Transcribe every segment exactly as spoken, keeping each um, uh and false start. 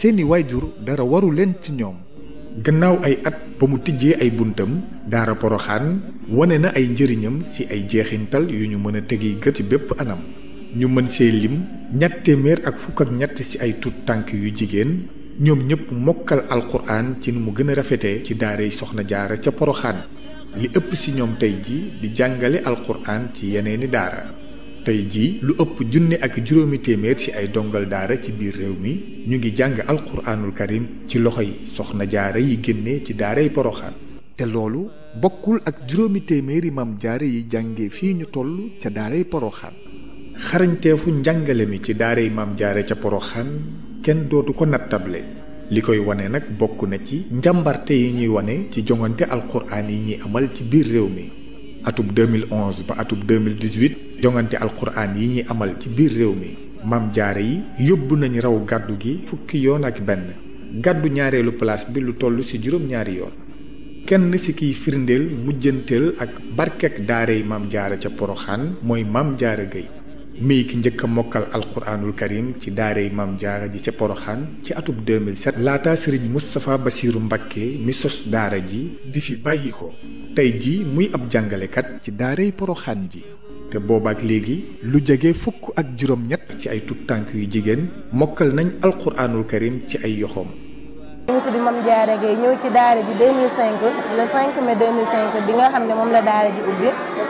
seeni waajur dara waru leen ci ñoom. gannaaw ay at ba mu tijjee ay buntam daara Poroxaan wane na ay njëriñam ci ay jeexintal yu ñu mën a tegi gët ci bépp anam. ñu mën see lim ñett téeméer ak fukk ak ñett ci ay tut tànk yu jigéen ñoom ñëpp mokkal alxuraan ci nu mu gën a rafetee ci daaray Soxna Jaara ca Poroxaan. li ëpp ci ñoom tey ji di jàngale alxuraan ci yeneeni daara. tey ji lu ëpp junne ak juróomi téeméer ci ay dongal daara ci biir réew mi ñu ngi jàng alxuraanul karim ci loxoy Soxna Jaara yi génnee ci daaray Poroxaan. te loolu bokkul ak juróomi téeméeri maam jaara yi jànge fii ñu toll ca daaray Poroxaan. xarañteefu njàngale mi ci daaray maam jaare ca Poroxaan kenn dootu ko nattable. li koy wane nag bokk na ci njàmbarte yi ñuy wane ci jongante alxuraan yi ñuy amal ci biir réew mi. atub deux mille onze ba atub deux mille dix-huit jongante alxuraan yi ñuy amal ci biir réew mi maam jaare yi yóbbu nañ raw gàddu gi fukki yoon ak benn gàddu ñaareelu place bi lu toll ci juróom-ñaari yoon. kenn ci kiy firndeel mujjanteel ak barkek daaray maam jaara ca Poroxaan mooy maam jaara Gay mii ki njëkk a mokkal alxuraanul karim ci daaray maam jaara ji ca Poroxaan ci atub deux mille sept laata sëriñ Moustapha Bassirou Mbacké mi sos daara ji di fi bàyyi ko tey ji muy ab jàngalekat ci daaray Poroxaan ji. te boobaak léegi lu jege fukk ak juróom-ñett ci ay tut tànk yu jigéen mokkal nañ alxuraanul karim ci ay yoxoom. ñu tudd Mame Diarra Gueye ñëw ci daara ji deux mille cinq le cinq mai deux mille cinq bi nga xam ne moom la daara ji ubbi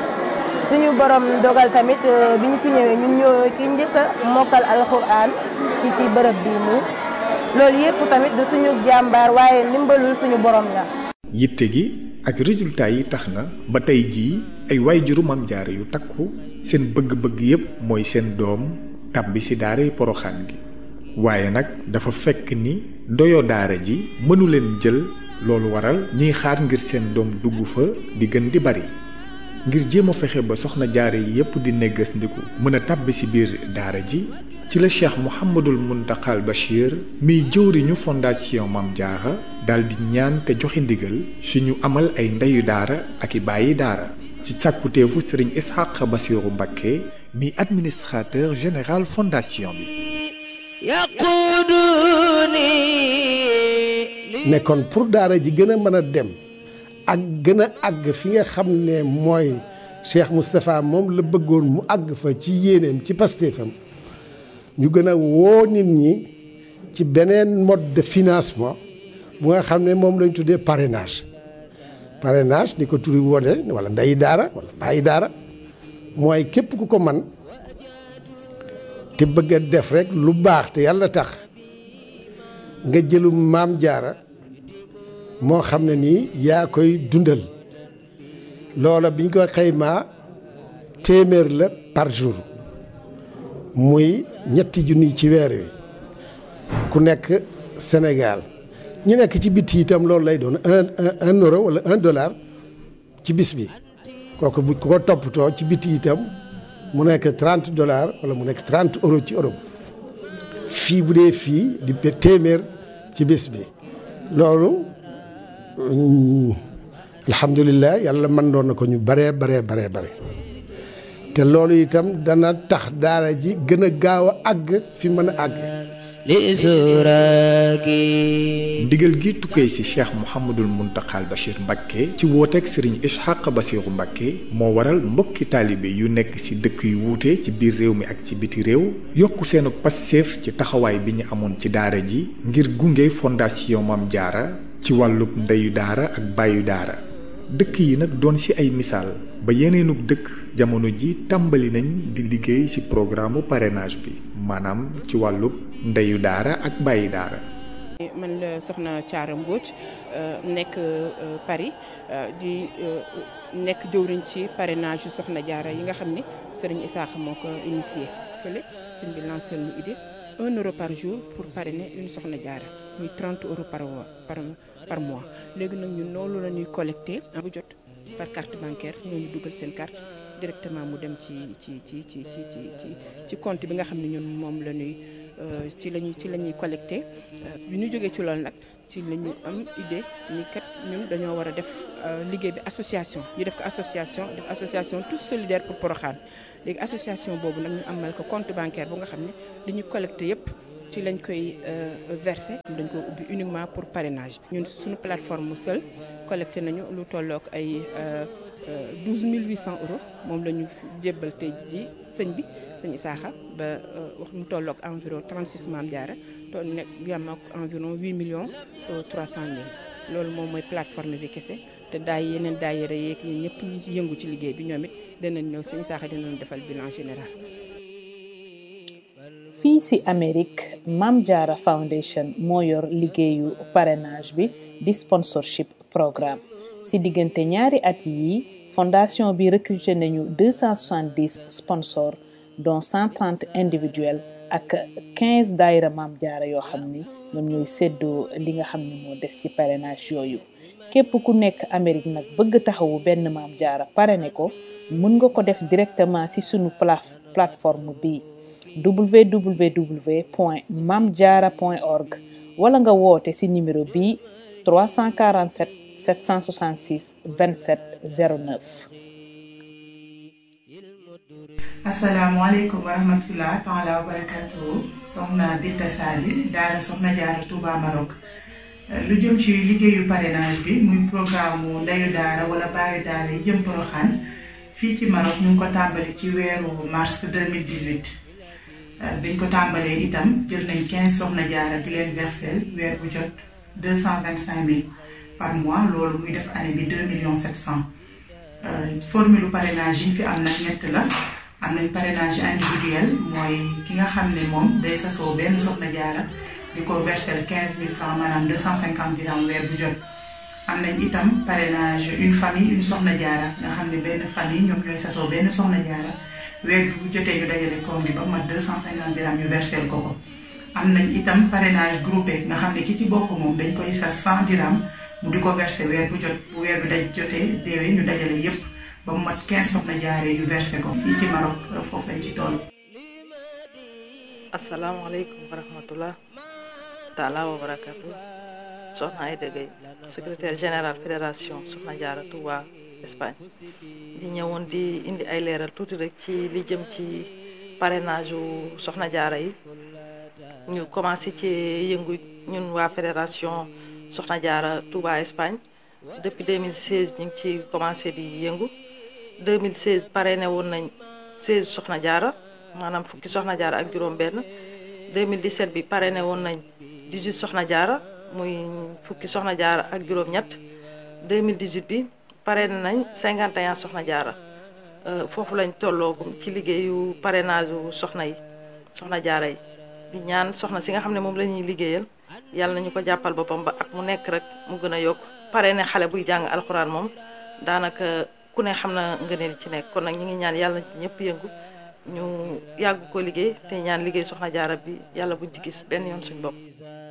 suñu borom dogal tamit bi ñu fi ñëwee ñun ñoo ki njëkk a mokkal alxuraan ci ci bërëb bii nii loolu yëpp tamit du suñu jàmbaar waaye ndimbalul suñu borom la. yitte gi ak résultat yi tax na ba tey jii ay waajuru Mame Diarra yu takku seen bëgg-bëgg yépp mooy seen doom tàbbi ci daaray Poroxaan gi. waaye nag dafa fekk ni doyo daara ji mënu leen jël loolu waral ñuy xaar ngir seen doom dugg fa di gën di bari. ngir jéem a fexe ba Soxna Jaara yi yépp di neggas ndiku mën a tàbbi ci biir daara ji ci la Cheikh Mouhamadul Muntaxal Bachir miy jëwriñu fondation Mame Diarra dal di ñaan te joxe ndigal si ñu amal ay ndeyu daara ak i bàyyi daara ci sàkkuteefu Sëriñ Ishaq Bassirou Mbacké mi administrateur général fondation bi. nekkoon pour daara ji gën a mën a dem ak gën a àgg fi nga xam ne mooy Cheikh Moustapha moom la bëggoon mu àgg fa ci yéeneem ci pastéefam ñu gën a woo nit ñi ci beneen mode de financement bu nga xam ne moom lañ tuddee parrainage. parrainage ni ko turi wone wala ndeyi daara wala bàyyi daara mooy képp ku ko man te bëgg a def rek lu baax te yàlla tax nga jëlu Maam Jaara moo xam ne nii yaa koy dundal loola biñ ko xaymaa téeméer la par jour muy ñetti junni ci weer wi ku nekk Sénégal ñi nekk ci biti itam loolu lay doon un un euro wala un dollar ci bis bi kooku bu ko toppatoo ci biti itam mu nekk trente dollars wala mu nekk trente euros ci Europe fii bu dee fii di téeméer ci bis bi loolu alhamdulilah yàlla mën doon na ko ñu baree baree baree bare te loolu itam dana tax daara ji gën a gaaw a àgg fi mën a àgg. ndigal gi tukkee ci Cheikh Mouhamadul Muntaxal Bachir Mbacké ci wooteeg Serigne Ishaq Bassirou Mbacké moo waral mbokki taalibe yu nekk ci dëkk yu wuute ci biir réew mi ak ci biti réew yokku seenu passeef ci taxawaay bi ñu amoon ci daara ji ngir gunge fondation Mame Diarra ci wàllub ndeyu daara ak bàyyu daara dëkk yi nag doon ci ay misaal ba yeneenug dëkk jamono ji tàmbali nañ di liggéey ci programme parrainage bi maanaam ci wàllub ndeyu daara ak bàyyi daara. man la soxna Thiara Mbodj nekk Paris di nekk jëwriñ ci parrainage yu Soxna Jaara yi nga xam ne Serigne Issakha moo ko initié fële sëñ bi lancé lu idée un euro par jour pour parrainer une Soxna Jaara muy trente euros par par par mois léegi nag ñun loolu la ñuy collecté bu jot par carte bancaire ñooñu dugal seen carte directement mu dem ci ci ci ci ci ci ci compte bi nga xam ne ñun moom la ñuy ci lañuy ci la ñuy collecté bi ñu jógee ci loolu nag ci la ñu am idée ni kat ñun dañoo war a def liggéey bi association ñu def ko association def association tous solidaires pour Porokhane léegi association boobu nag ñu amal ko compte bancaire bu nga xam ne dañuy collecté yëpp ci lañ koy verser dañ ko ubbi uniquement pour parrainage. ñun suñu plateforme seul collecté nañu lu tollook ay douze mille huit cents euros moom la ñu jébbal tey ji sëñ bi sëñ Isaaxa ba wax mu tollook environ trente-six Maam Jaara toll nekk yam ak environ huit millions trois cent mille loolu moom mooy plateforme bi kese te daay yeneen daayira yeeg ñun ñëpp ñi ci yëngu ci liggéey bi ñoom it danañ ñëw sëñ Isaaxa dinañ defal bilan général. fii ci Amérique Maam Jaara Foundation moo yor liggéeyu parrainage bi di sponsorship programme ci diggante ñaari at yi fondation bi recruté nañu deux cent soixante-dix sponsors dont cent trente individuels ak quinze daayira Maam Jaara yoo xam ni ñoom ñooy séddoo li nga xam ne moo des ci parrainage yooyu képp ku nekk Amérique nag bëgg taxawu benn Maam Jaara parrainé ko mën nga ko def directement ci sunu plateforme bi w w w point mamdiara point org wala nga woote ci numéro bi trois cent quarante-sept sept cent soixante-six vingt-sept zéro neuf. asalaamaaleykum wa rahmatulah taala wa barakatuh. soxna Binta Sali daara Soxna Jaara Touba Maroc. lu jëm ci liggéeyu parrainage bi muy programme mu ndeyu daara wala baayu daara yi jëm Porokhane fii ci Maroc ñu ngi ko tàmbali ci weeru mars deux mille dix-huit. biñ ko tàmbalee itam jël nañ quinze soxna jaara di leen versel weer bu jot deux cent vingt-cinq mille par mois loolu muy def année bi deux millions sept cents. formule parrainage yi fi am nag ñett la am nañ parrainage individuel mooy ki nga xam ne moom day sasoo benn soxna jaara di ko versel quinze mille francs maanaam deux cent cinquante dirham weer bu jot. am nañ itam parrainage une famille une soxna jaara nga xam ne benn famille ñoom ñooy sasoo benn soxna jaara weer bu jotee ñu dajale koom bi ba mat deux cent cinquante dirham ñu versel ko ko. am nañ itam parrainage groupé nga xam ne ki ci bokk moom dañ koy sas cent dirham mu di ko versé weer bu jot bu weer bi daj jotee déwee ñu dajale yépp ba mu mat quinze soxna jaaree ñu versé ko fii ci Maroc foofu lañ ci toll. asalaamaaleykum wa rahmatullah taala wa barakatu. soxna Aïda Gueye secrétaire général fédération Soxna Jaara Touba Espagne di ñëwoon di indi ay leeral tuuti rek ci li jëm ci parrainage u Soxna Jaara yi ñu commencé ci yëngu ñun waa fédération Soxna Jaara Touba Espagne depuis deux mille seize ñu ngi ci commencé di yëngu deux mille seize parrainé woon nañ seize Soxna Jaara maanaam fukki Soxna Jaara ak juróom benn deux mille dix-sept bi parrainé woon nañ dix-huit Soxna Jaara muy fukki Soxna Jaara ak juróom ñett deux mille dix-huit bi parrainé nañ cinquante et un Soxna Jaara foofu lañ tolloogum ci liggéeyu parrainage u soxna yi Soxna Jaara yi di ñaan soxna si nga xam ne moom la ñuy liggéeyal yàlla nañu ko jàppal boppam ba at mu nekk rek mu gën a yokk parrainé xale buy jàng alxuraan moom daanaka ku ne xam na ngëneel ci nekk kon nag ñu ngi ñaan yàlla na ci ñëpp yëngu ñu yàgg ko liggéey te ñaan liggéey Soxna Jaara bi yàlla buñ ci gis benn yoon suñ bopp.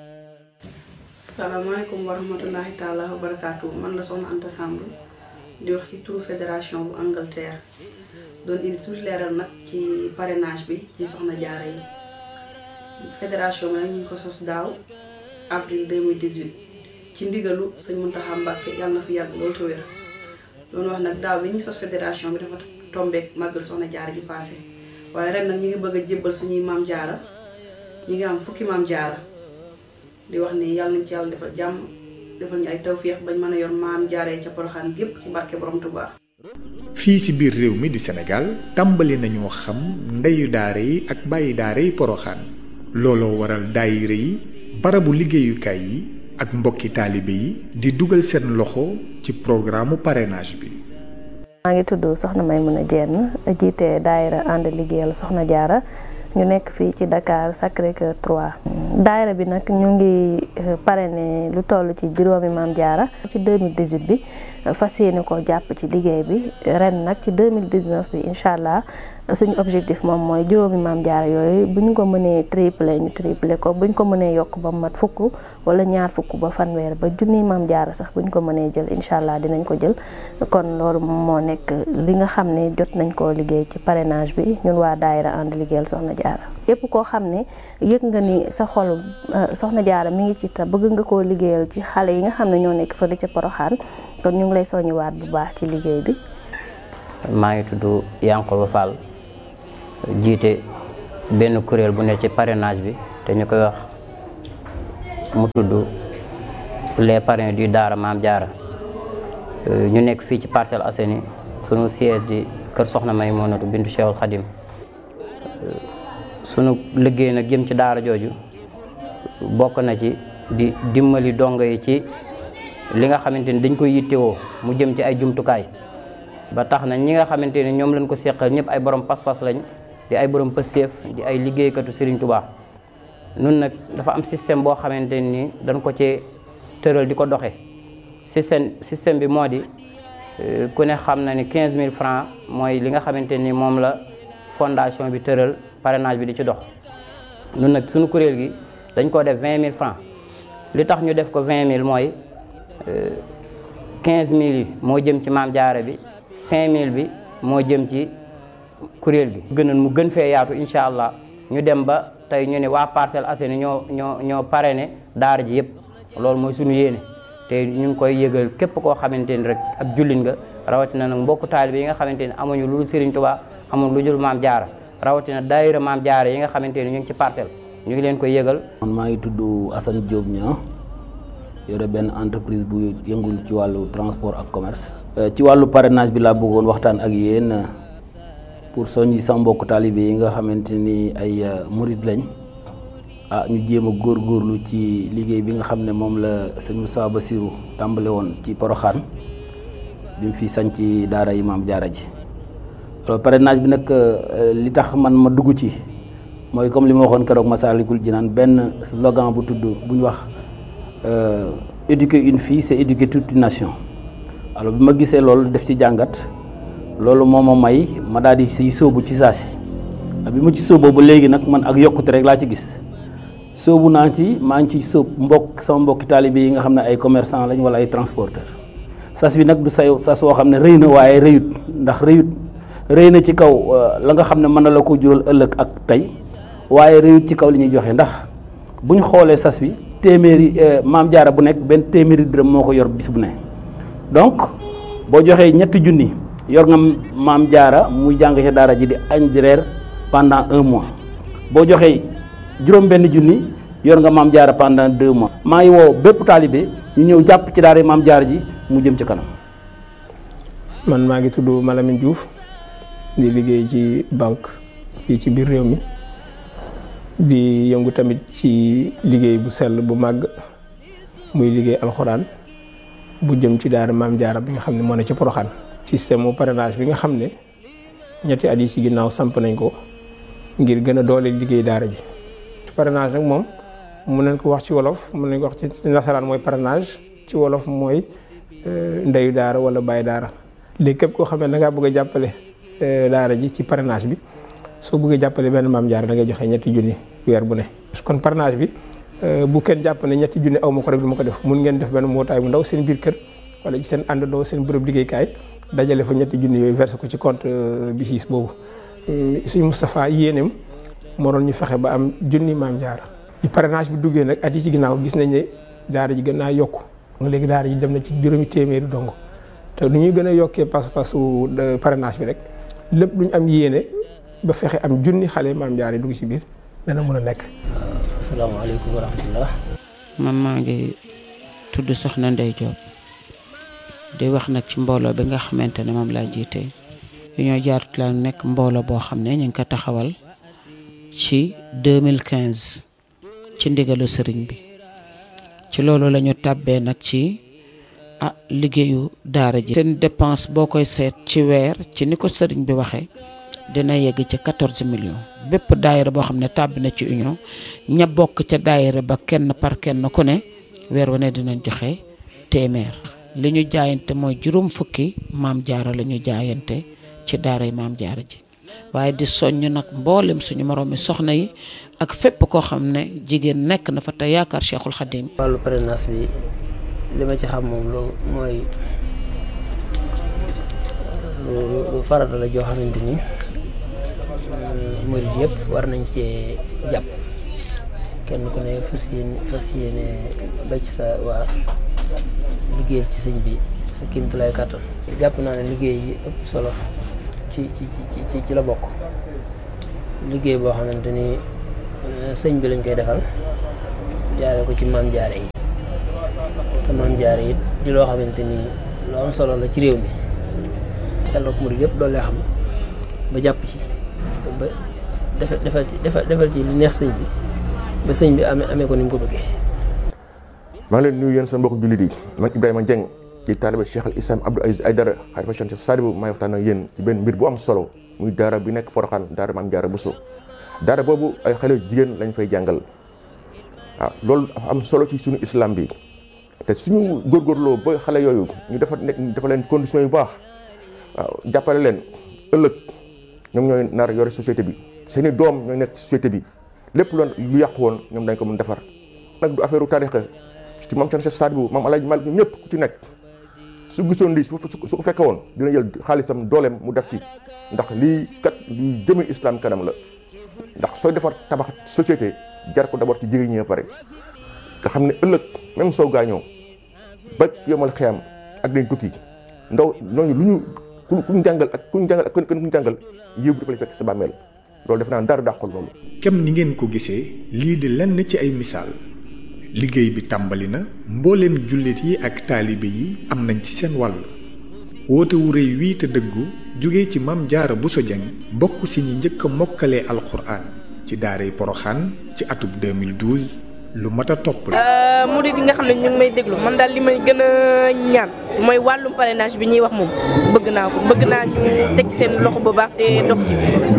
salaamaaleykum wa rahmatullahi taala wa barakaatu man la soxna Anta Samb di wax ci turu fédération bu Angleterre doon indi tuuti leeral nag ci parrainage bi ci Soxna Jaara yi fédération bi nag ñu ngi ko sos daaw avril deux mille dix-huit ci ndigalu sëñ Muntaxa Mbàkke yàlla na fi yàgg loolu te wér doon wax nag daaw bi ñuy sos fédération bi dafa tombeek màggal Soxna Jaara ji passé waaye ren nag ñu ngi bëgg a jébbal suñuy maam jaara ñu ngi am fukki maam jaara di wax ni yàlla nañ ci yàlla defal jàmm defal ñu ay tawféex bañ mën a yor maam jaaree ca Porokhane gépp ci barke borom Tuubaa. fii ci biir réew mi di Sénégal tàmbali nañoo xam ndeyu daara yi ak bàyyi daara yi Porokhane looloo waral daayira yi barabu liggéeyukaay yi ak mbokki taalibe yi di dugal seen loxo ci programme parrainage bi. maa ngi tudd Soxna Maymuna Jenn jiite daayira ànd liggéeyal Soxna Jaara ñu nekk fii ci Dakar Sacré-Cœur trois. daayira bi nag ñu ngi parrainé lu toll ci juróomi maam jaara ci deux mille dix-huit bi fas yéene ko jàpp ci liggéey bi ren nag ci deux mille dix-neuf bi incha allah suñu objectif moom mooy juróomi maam jaara yooyu bu ñu ko mënee triplé ñu triplé ko bu ñu ko mënee yokk ba mat fukk wala ñaar fukk ba fanweer ba junniy maam jaara sax bu ñu ko mënee jël incha allah dinañ ko jël kon loolu moo nekk li nga xam ne jot nañ koo liggéey ci parrainage bi ñun waa daayira ànd liggéeyal Soxna Jaara yépp koo xam ne yëg nga ni sa xol Soxna Jaara mi ngi ci ta bëgg nga koo liggéeyal ci xale yi nga xam ne ñoo nekk fële ca Porokhane kon ñu ngi lay soññiwaat bu baax ci liggéey bi. maa ngi tudd Yankoba Fall jiite benn kuréel bu ne ci parrainage bi te ñu koy wax mu tudd les parrains du daara Maam Jaara ñu nekk fii ci Parcelles Assainies sunu siège di kër Soxna Maymunatu bintu Cheikhul Khadim sunu liggéey nag jëm ci daara jooju bokk na ci di dimbali dongo yi ci li nga xamante ni dañ koy yittewoo mu jëm ci ay jumtukaay ba tax na ñi nga xamante ni ñoom lañ ko seqal ñëpp ay borom pas-pas lañ di ay borom pëseef di ay liggéeykatu Serigne Touba. nun nag dafa am système boo xamante ni dañ ko ci tëral di ko doxe système système bi moo di ku ne xam na ni quinze mille francs mooy li nga xamante ni moom la fondation bi tëral parrainage bi di ci dox. nun nag suñu kuréel gi dañ ko def vingt mille francs li tax ñu def ko vingt mille mooy quinze mille yi moo jëm ci Maam Jaara bi cinq mille bi moo jëm ci kuréel gi. gënoon mu gën fee yaatu incha allah ñu dem ba tey ñu ne waa Parcelles Assainies ñoo ñoo ñoo parrainé daara ji yëpp loolu mooy suñu yéene te ñu ngi koy yëgal képp koo xamante ni rek ab jullit nga rawatina nag mbokku taalibe yi nga xamante ni amuñu lu dul Serigne Touba amuñu lu dul Maam Jaara rawatina daayira Maam Jaara yi nga xamante ni ñu ngi ci parcelle ñu ngi leen koy yëgal. man maa ngi tudd Assane Diop Niang yore benn entreprise bu yëngul ci wàllu transport ak commerce. ci wàllu parrainage bi laa bëggoon waxtaan ak yéen pour soññi sama mbokk taalibe yi nga xamante ni ay murid lañ ah ñu jéem a góorgóorlu ci liggéey bi nga xam ne moom la sëñ Moussa Bassirou tàmbale woon ci Porokhane bi mu fi sañ ci daara yi Maam Jaara ji. alors parrainage bi nag li tax man ma dugg ci mooy comme li ma waxoon keroog Massalikul Jinaan benn slogan bu tudd bu ñu wax éduquer une fille c'est éduquer toute une nation. alors bi ma gisee loolu def ci jàngat loolu moo ma may ma daal di siy sóobu ci saasi bi ma ci sóoboo ba léegi nag man ak yokkute rek laa ci gis sóobu naa ci maa ngi ci sóob mbokk sama mbokki taalibe yi nga xam ne ay commerçant lañ wala ay transporteur sas bi nag du say sas woo xam ne rëy na waaye rëyut ndax rëyut rëy na ci kaw la nga xam ne mën na la ko jural ëllëg ak tey waaye rëyut ci kaw li ñuy joxe ndax bu ñu xoolee sas bi téeméeri Maam Jaara bu nekk benn téeméeri dërëm moo ko yor bis bu ne donc boo joxee ñetti junni yor nga Maam Jaara muy jàng ci daara ji di añ di reer pendant un mois boo joxee juróom benn junni yor nga Maam Jaara pendant deux mois. maa ngi woo bépp taalibe ñu ñëw jàpp ci daara Maam Jaara ji mu jëm ci kanam. man maa ngi tudd Malamine Diouf di liggéey ci banque fii ci biir réew mi di yëngu tamit ci liggéey bu sell bu màgg muy liggéey alxuraan bu jëm ci daara Maam Jaara bi nga xam ne moo ne ci Porokhane. système mu parrainage bi nga xam ne ñetti at yi ci ginnaaw samp nañ ko ngir gën a doole liggéey daara ji. parrainage nag moom mun nañ ko wax ci wolof mun nañ ko wax ci nasaraan mooy parrainage ci wolof mooy ndeyu daara wala baay daara. léegi képp koo xam ne da ngaa bëgg a jàppale daara ji ci parrainage bi soo bëggee jàppale benn Maam Jaara da ngay joxe ñetti junni weer bu ne. kon parrainage bi bu kenn jàpp ne ñetti junni aw ma ko rek du ma ko def mun ngeen def benn mbootaay bu ndaw seen biir kër wala ci seen àndandoo seen bërëb liggéeykaay dajale fa ñetti junni yooyu versé ko ci compte bi siis boobu. suñu Moustapha yéeneem moo doon ñu fexe ba am junni Maam Jaara. ci parrainage bi duggee nag at yi ci ginnaaw gis nañ ne daara ji gën naa yokku léegi daara ji dem na ci juróomi téeméeri dongo te nu ñuy gën a yokkee pas-pasu parrainage bi rek lépp lu ñu am yéene ba fexe am junni xale Maam Jaara yi dugg ci biir dana mën a nekk. asalaamaaleykum wa rahmatullah. man maa ngi tudd Soxna Ndey Diop di wax nag ci mbooloo bi nga xamante ne moom laa jiite Union Jaaratu la nekk mbooloo boo xam ne ñu ngi ko taxawal ci deux mille quinze ci ndigalu sëriñ bi ci loolu la ñu tàbbee nag ci ah liggéeyu daara ji. seen dépense boo koy seet ci weer ci ni ko sëriñ bi waxee dina yegg ci quatorze millions bépp daayira boo xam ne tàbbi na ci union ña bokk ca daayira ba kenn par kenn ku ne weer wu ne dinañ joxe téeméer li ñu jaayante mooy juróom fukki Maam Jaara la ñu jaayante ci daara yi Maam Jaara ji. waaye di soññ nag mboolem suñu moroomi soxna yi ak fépp koo xam ne jigéen nekk na fa te yaakaar Cheikhul Khadim. wàllu parrainage bi li ma ci xam moom loolu mooy lu farata la joo xamante ni murid yëpp war nañ cee jàpp kenn ku ne fas yéene fas yéene ba ci sa waa liggéeyal ci sëñ bi sa kéemtulaay kàttan. jàpp naa ne liggéey yi ëpp solo ci ci ci ci la bokk liggéey boo xamante ni sëñ bi lañ koy defal jaare ko ci maam jaare yi te maam jaare yi di loo xamante ni lu am solo la ci réew mi yàlla ko murid yëpp doole xam ba jàpp ci ba defal defal ci defal ci li neex sëñ bi ba sëñ bi amee amee ko ni mu ko bëggee. maa ngi leen nuyu yéen seen mbokku jullit yi man Ibrahima Dieng ci taaliba Cheikh al Islam Abdou Aziz Aïdara xalifa Cheikh Sadibou maay waxtaan ak yéen ci benn mbir bu am solo muy daara bi nekk Porokhane daara Maam Jaara Bousso daara boobu ay xale jigéen lañ fay jàngal waaw loolu dafa am solo ci suñu islam bi te suñu góorgóorloo ba xale yooyu ñu defar nekk dafa leen conditions yu baax waaw jàppale leen ëllëg ñoom ñooy nar yore société bi seeni doom ñooy nekk société bi lépp loon lu yàqu woon ñoom dañ ko mën defar nag du affaire u tarixa ci maam Cheikh Sadibou maam Alaaji Malik ñëpp ku ci nekk su gisoon lii su su ko fekke woon dina jël xaalisam dooleem mu def ci ndax lii kat luy jëme islam kanam la ndax sooy defar tabax société jar ko d'abord ci jigéen ñi pare nga xam ne ëllëg même soo gaañoo ba yomal xiyam ak dañ tukki ndaw ñooñu lu ñu ku ku ñu jàngal ak ku ñu jàngal ak ku ñu jàngal yëw bi dafa lay fekk sa bàmmeel loolu def naa dara dàqul loolu. kem ni ngeen ko gisee lii di lenn ci ay misaal liggéey bi tàmbali na mbooleem jullit yi ak taalibe yi am nañ ci seen wàll woote wu rëy wii te dëggu jóge ci Maam Jaara Bousso Dieng bokk si ñi njëkk a mokkalee alxuraan ci daaray Porokhane ci atub deux mille douze lu mat a topp la. murid yi nga xam ne ñu ngi may déglu man daal li may gën a ñaan mooy wàllum parrainage bi ñuy wax moom bëgg naa ko bëgg naa ñu teg seen loxo bu baax te dox ci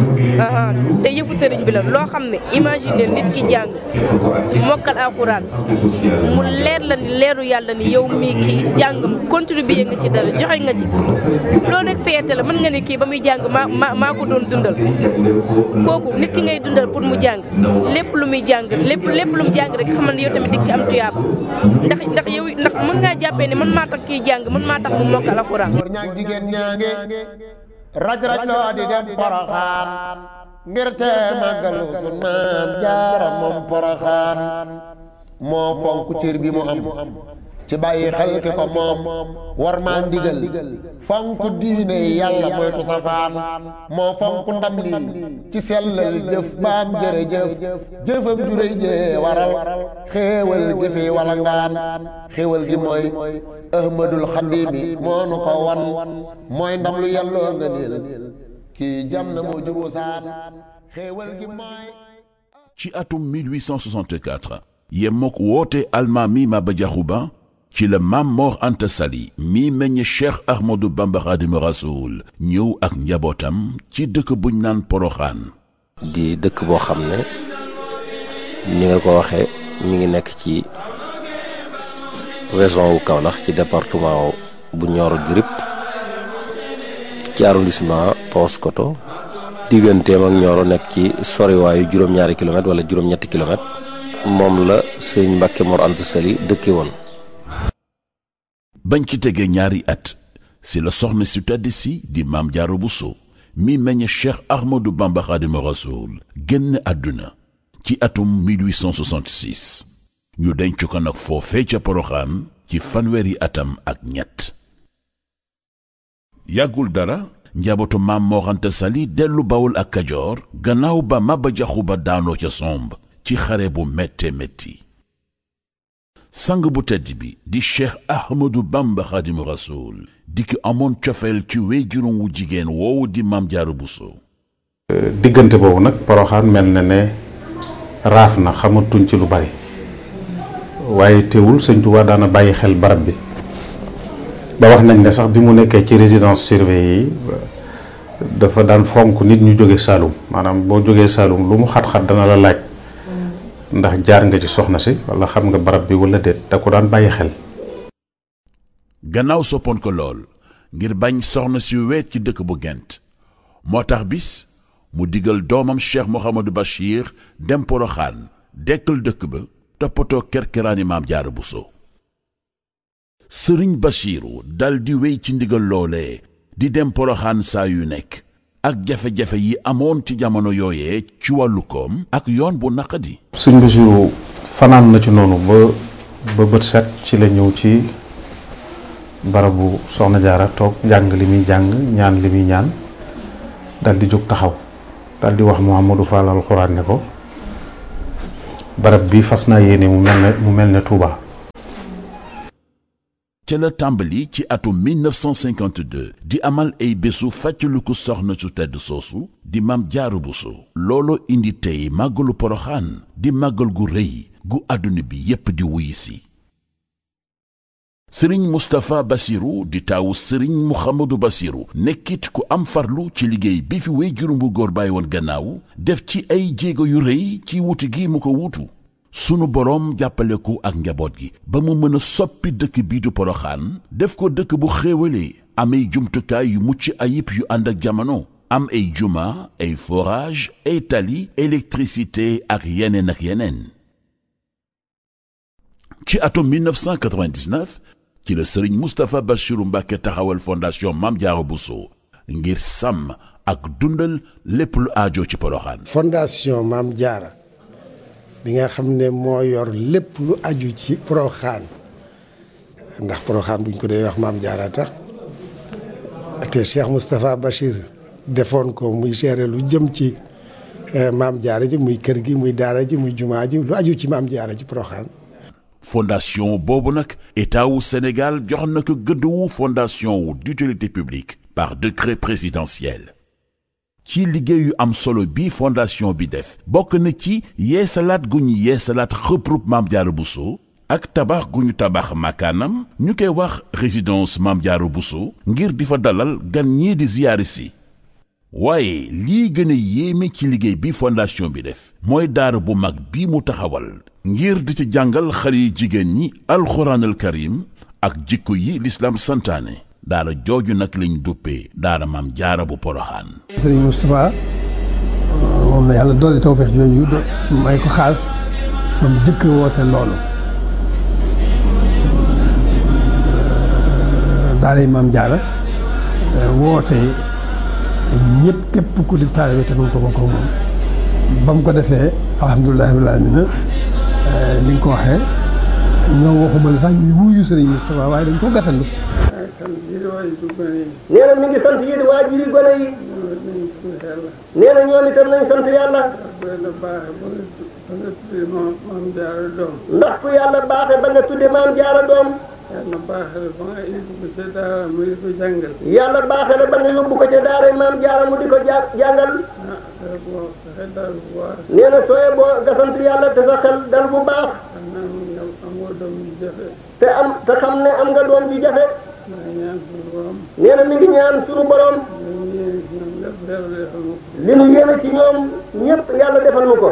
te yëfu sëriñ bi la loo xam ne imagine nit ki jàng mokkal alxuraan mu leer la ni leeru yàlla ni yow mii kii jàngam contribuer nga ci dara joxe nga ci loolu rek fierté la mën nga ne kii ba muy jàng maa maa maa ko doon dundal kooku nit ki ngay dundal pour mu jàng lépp lu muy jàng lépp lépp lu mu jàng rek xamal ne yow tamit dig ci am tuyaaba ndax ndax yow ndax mën ngaa jàppee ne man maa tax kii jàng man maa tax mu mokkal alxuraan. ñaag jigéen ñaange raj raj loo di dem Porokhane ngir te màggalu sun Maam Jaara moom Porokhane moo fonk cër bi mu am ci bàyyi xel ki ko moom war maa ndigal fonk diine yàlla moytu safaan moo fonk ndam lii ci sellal jëf baam jërëjëf jëfam ju rëy jee waral xéewal gi fi wala ngaan xéewal gi mooy ahmadul xadimi moo nu ko wan mooy ndam lu yàlloo nga niil kii jam na moo juboo saan xéewal gi mooy. ci atum mille huit cent soixante-quatre yemook woote almaami Maba Diakhou Ba ci la Maam Mor Anta Sali mi meññ Cheikh Ahmadou Bamba Khadimu Rasoul ñëw ak njabootam ci dëkk buñ naan Porokhane. di dëkk boo xam ne ni nga ko waxee mi ngi nekk ci région wu Kaolack ci département bu Nioro du Rip ci arrondissement Paoskoto digganteem ak Nioro nekk ci soriwaayu juróom-ñaari kilomètres wala juróom-ñetti kilomètres moom la sëñ Mbàkke Mor Anta Sali dëkke woon. bañ ci tegee ñaari at si la soxna si tedd si di Maam Jaara Bousso mi meññ Cheikh Ahmadou Bamba Khadimu Rasoul génn àdduna ci atum mille huit cent soixante-six ñu denc ko nag foofee ca Porokhane ci fanweeri atam ak ñett. yàggul dara njabootu Maam Mor Anta Sali dellu Bawol ak Kajoor gannaaw ba Maba Diakhou Ba daanoo ca somb ci xare bu métte métti. sang bu tedd bi di Cheikh Ahmadou Bamba Khadimu Rasoul di ki amoon cofeel ci wéyjuróom wu jigéen woowu di Maam Jaara Bousso. diggante boobu nag Porokhane mel na ne raaf na xamatuñ ci lu bari waaye teewul sëñ Tuubaa daana bàyyi xel barab bi ba wax nañ ne sax bi mu nekkee ci résidence surveillée yi dafa daan fonk nit ñu jóge Saalum maanaam boo jógee Saalum lu mu xat-xat dana la laaj ndax jaar nga ci soxna si wala xam nga barab bi wala déet da ko daan bàyyi xel. gannaaw soppoon ko lool ngir bañ soxna si weet ci dëkk bu Gent moo tax bis mu digal doomam Cheikh Mouhamadou Bachir dem Porokhane dekkal dëkk ba toppatoo kerkeraani Maam Jaara Bousso. sëriñ Bachiru dal di wéy ci ndigal loolee di dem Porokhane saa yu nekk ak jafe-jafe yi amoon ci jamono yooyee ci wàllu koom ak yoon bu naqadi. sëñ Bachiru fanaan na ci noonu ba ba bët set ci la ñëw ci barabu Soxna Jaara toog jàng li muy jàng ñaan li muy ñaan dal di jóg taxaw dal di wax Mouhamadou Fall alxuraan ne ko barab bi fas naa yéene mu mel ne mu mel ne Touba. ca la tàmbali ci atum mille neuf cent cinquante-deux di amal ay bésu fàttaliku soxna su tedd soosu di Maam Jaara Buso. loolu indi tey màggalu Poroxaan di màggal gu rëy gu àdduna bi yépp di wuyi si. sëriñ Moustapha Bassirou di taawu sëriñ Mouhamadou Bassirou nekkit ku am farlu ci liggéey bi fi wéy juróom bu góor bàyyi woon gannaaw def ci ay jéego yu rëy ci wuti gi mu ko wuutu. sunu boroom jàppale ko ak njaboot gi ba mu mën a soppi dëkk bii du Poroxaan def ko dëkk bu xéewalee am ay jumtukaay yu mucc ayib yu ànd ak jamono am ay juma ay forage ay tali électricité ak yeneen ak yeneen. ci atum mille neuf cent quatre-vingt-dix-neuf ci la sëriñ Moustapha Bassirou Mbacké taxawal fondation Maam Jaara Buso ngir sàmm ak dundal lépp lu aajo ci Poroxaan. fondation Maam Jaara bi nga xam ne moo yor lépp lu aju ci Poroxaan ndax Poroxaan buñ ko dee wax Maam Jaara tax te Cheikh Moustapha Bachir defoon ko muy gérer lu jëm ci Maam Jaara ji muy kër gi muy daara ji muy jumaa ji lu aju ci Maam Jaara ji Poroxaan. fondation boobu nag état wu Sénégal jox na ko gëdd wu fondation wu d'utilité publique par décret présidentiel. ci liggéey yu am solo bi fondation bi def bokk na ci yeesalaat gu ñu yeesalaat xëprub Maam Jaara Buso ak tabax gu ñu tabax makaanam ñu koy wax résidence Maam Jaara Buso ngir di fa dalal gan ñii di ziyaari si. waaye lii gën a yéeme ci liggéey bi fondation bi def mooy daara bu mag bi mu taxawal ngir di ci jàngal xale yi jigéen ñi alxuraanal karim ak jikko yi lislaam santaane. daara jooju nag lañ duppee daara Maam Jaara bu Poroxaan. sëriñ Moustapha moom la yàlla doole tawfeex jooju may ko xaas ba mu jëkk woote loolu daara Maam Jaara woote ñëpp képp ku di taalibe te mu ko bokk moom ba mu ko defee alhamdulilah rabbil aalamiina ni nga ko waxee ñoo waxuma la sax ñu wuyu sëriñ Moustapha waaye dañ ko gàttandu. nee na mi ngi sant yéen waajuri gone yi. nee na ñoom itam nañ sant yàlla. ndax ku yàlla baaxe ba nga tudde Maam Jaara doom. yàlla baaxe la ba nga yóbbu ko ca daara mu di ko jàngal. yàlla baaxe la ba nga yóbbu ko ca daara Maam Jaara mu di ko ja jàngal. nee na sooyee boo nga sant yàlla te sa xel dal bu baax. te am te xam ne am nga doom ji jafe. nee na mi ngi ñaan sunu borom li nu yéene ci ñoom ñëpp yàlla defal nu ko.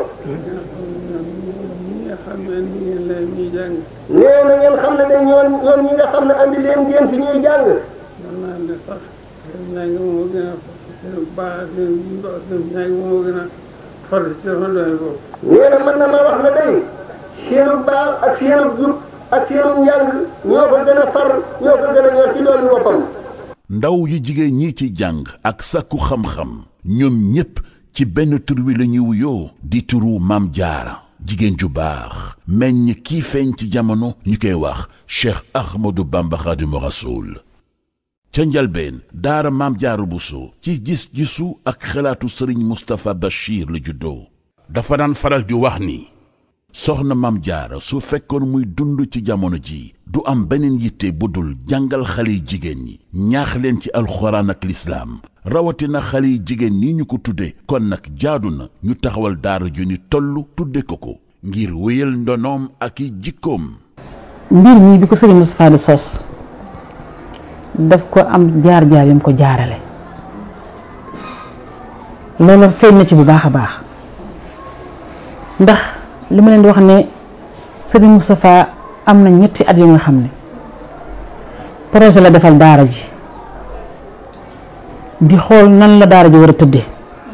nee na ngeen xam ne de ñoom ñoom ñi nga xam ne andi leen ngeen fi ñuy jàng. nee na mën na ma wax na day seenu baax ak seenu jub ak seenu njàng ñoo ko gën a far ñoo ko gën a ñor ci doomi boppam. ndaw yu jigéen ñi ci jàng ak sàkku xam-xam ñoom ñépp ci benn tur wi la ñuy wuyoo di turu Maam Jaara jigéen ju baax meññ kii feeñ ci jamono ñu koy wax Cheikh Ahmadou Bamba Khadimu Rasoul. ca njalbeen daara Maam Jaara Buso ci gis-gisu ak xalaatu sëriñ Moustapha Bachir la juddoo. dafa daan faral di wax ni soxna Maam Jaara su fekkoon muy dund ci jamono ji du am beneen yitte bu dul jàngal xale yi jigéen ñi ñaax leen ci alxuraan ak lislaam rawatina xale yi jigéen ñi ñu ko tudde kon nag jaadu na ñu taxawal daara ju ni toll tudde ko ko ngir wéyal ndonoom ak i jikkoom. mbir mi bi ko sëriñ Moustapha di sos daf ko am jaar-jaar yam ko jaarale loolu feeñ na ci bu baax a baax ndax li ma leen di wax ne sëriñ Moustapha am na ñetti at yu nga xam ne projet la defal daara ji di xool nan la daara ji war a tëddee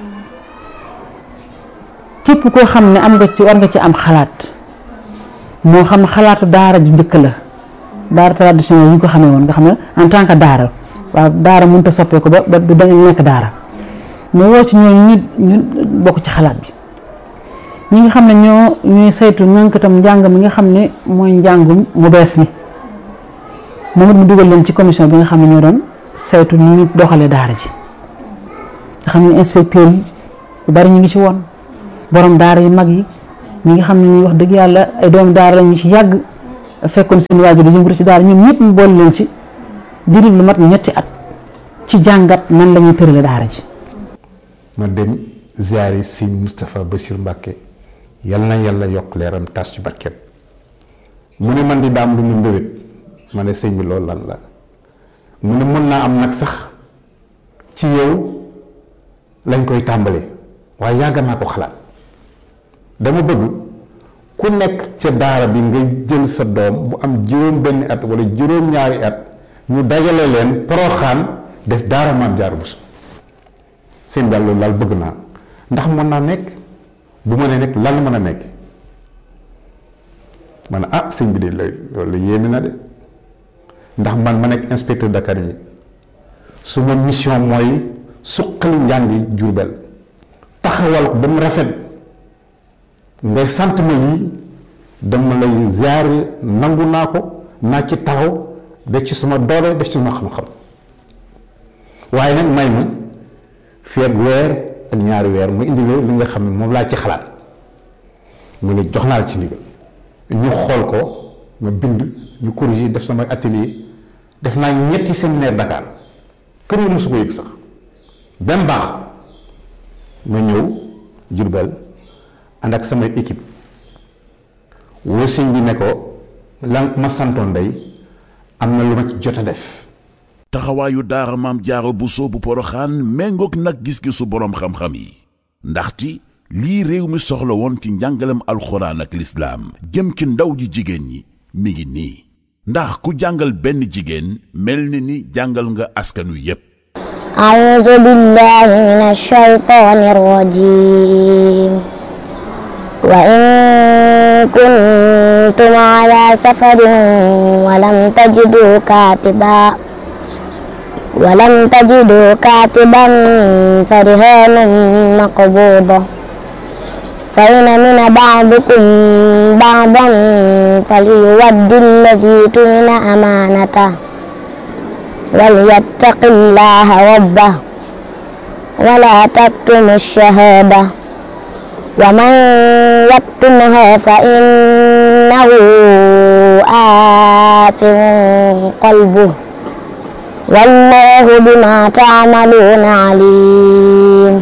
képp koo xam ne am nga ci war nga ci am xalaat moo xam xalaatu daara ju njëkk la daara traditionnel yi ñu ko xamee woon nga xam ne en tant que daara waaw daara mënut a soppee ko ba ba du dañu nekk daara mu woo ci ñoom ñu ñu bokk ci xalaat bi ñi nga xam ne ñoo ñuy saytu ñànkatam njàng mi nga xam ne mooy njàngum mu bees mi moom it mu dugal leen ci commission bi nga xam ne ñoo doon saytu ni ñu doxalee daara ji nga xam ne inspecteur yi yu bari ñu ngi ci woon borom daara yu mag yi ñi nga xam ne ñi wax dëgg yàlla ay doomu daara la ñu ci yàgg fekkoon seen waajur di yëngatu ci daara ñoom ñëpp mu boole leen ci diiru lu mat ñetti at ci jàngat nan la ñuy tërale daara ji. ma dem ziyaari sëñ Moustapha Bassir Mbacke yal na yàlla yokk leeram tas ci barkeem mu ne man di daam lu mu mbébét ma ne sëñ bi loolu lan la mu ne mën naa am nag sax ci yow lañ koy tàmbalee waaye yàgg naa ko xalaat dama bëgg ku nekk ca daara bi nga jël sa doom bu am juróom benn at wala juróom ñaari at ñu dajale leen Poroxaan def daara Maam Jaara Buso seen daal loolu daal bëgg naa ndax mën naa nekk bu ma nee nekk lan mën a nekk man ah sëñ bi de loolu yéeme na de ndax man ma nekk inspecteur d'académie su ma mission mooy suqali njàngi Jurbel taxawal ko ba mu rafet ngay sant ma lii dama lay ziare nangu naa ko naa ci taxaw def ci suma doole def ci suma xam-xam waaye nag may ma fii ak weer ak ñaari weer mu indi li nga xam ne moom laa ci xalaat mu ne jox naa la ci ndigal ñu xool ko ma bind ñu corriger def sama atelier def naa ñetti séminaire Dakar kër yi mosu ko yëg sax benn baax ma ñëw Jurbel ànd ak samay équipe woo sëñ bi ne ko lan ma santoon day am na lu ma ci jot a def. taxawaayu daara Maam Jaara Buso bu Poroxaan méngoog nag gis-gisu boroom xam-xam yi ndaxte lii réew mi soxla woon ci njàngalem alxuraan ak lislaam jëm ci ndaw ji jigéen ñi mi ngi nii ndax ku jàngal benn jigéen mel ni ni jàngal nga askanu yépp. a'uuzu billaahi mina shaytaani rajiim wa in kuntum alaa safarin wa lam tajiduu kaatiban wa lam tajiduu kaatiban farihaanun maqbuuda fa in amina ba'dukum ba'dan falyuwaddi alladhii tumina amaanatahu walyattaqi llaaha rabbahu wa laa taktumu ash-shahaadata wa man yaktumha fa innahu aathim qalbuhu wallaahu bimaa ta'maluuna aliim.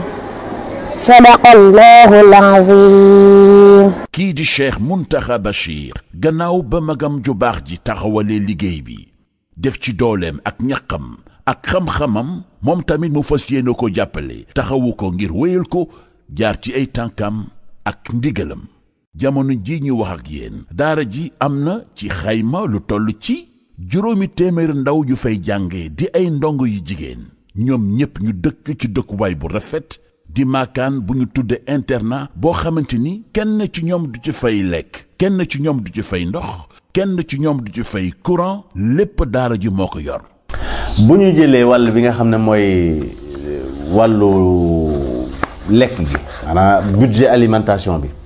sadaqallaahu al-aziim. kii di Cheikh Mountakha Bachir gannaaw ba magam ju baax ji taxawalee liggéey bi def ci dooleem ak ñaqam ak xam-xamam moom tamit mu fas yéene ko jàppale taxawu ko ngir wéyal ko jaar ci ay tànkam ak ndigalam jamono ji ñu wax ak yéen daara ji am na ci xayma lu toll ci juróomi téeméer ndaw yu fay jànge di ay ndongo yu jigéen ñoom ñépp ñu dëkk ci dëkkuwaay bu rafet di maakaan bu ñu tudde internat boo xamante ni kenn ci ñoom du ci fay lekk kenn ci ñoom du ci fay ndox kenn ci ñoom du ci fay courant lépp daara ji moo ko yor. bu ñu jëlee wàll bi nga xam ne mooy wàllu lekk gi maanaam budget alimentation bi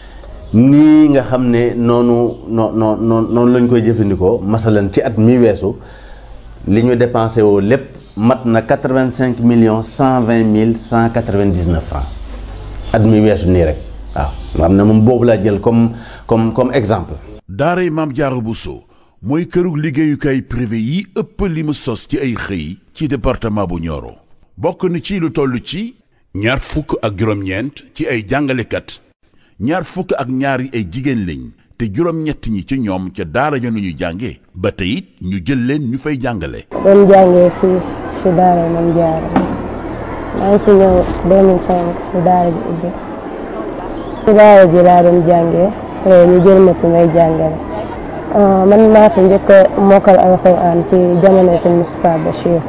nii nga xam ne noonu noo noo noonu lañ koy jëfandikoo masalan ci at mi weesu li ñu dépensé woo lépp mat na quatre-vingt-cinq millions cent vingt mille cent quatre-vingt-dix-neuf francs at mi weesu nii rek waaw nga xam ne moom boobu laa jël comme comme comme exemple. daaray Maam Jaara Buso mooy kërug liggéeyukaay privé yi ëpp li mu sos ci ay xëy ci département bu Nioro bokk na ci lu toll ci ñaar fukk ak juróom-ñeent ci ay jàngalekat ñaar fukk ak ñaar yi ay jigéen lañ te juróom-ñett ñi ci ñoom ca daara ja nu ñu jànge ba tey it ñu jël leen ñu fay jàngale. doon jàngee fii ci daara Maam Jaara maa ngi fi ñëw deux mille cinq ci daara ji ubbi ci daara ji laa doon jàngee ñu jël ma fi may jàngale man maa fi njëkk a mokkal alxuraan ci jamono sëñ Moustapha Bachir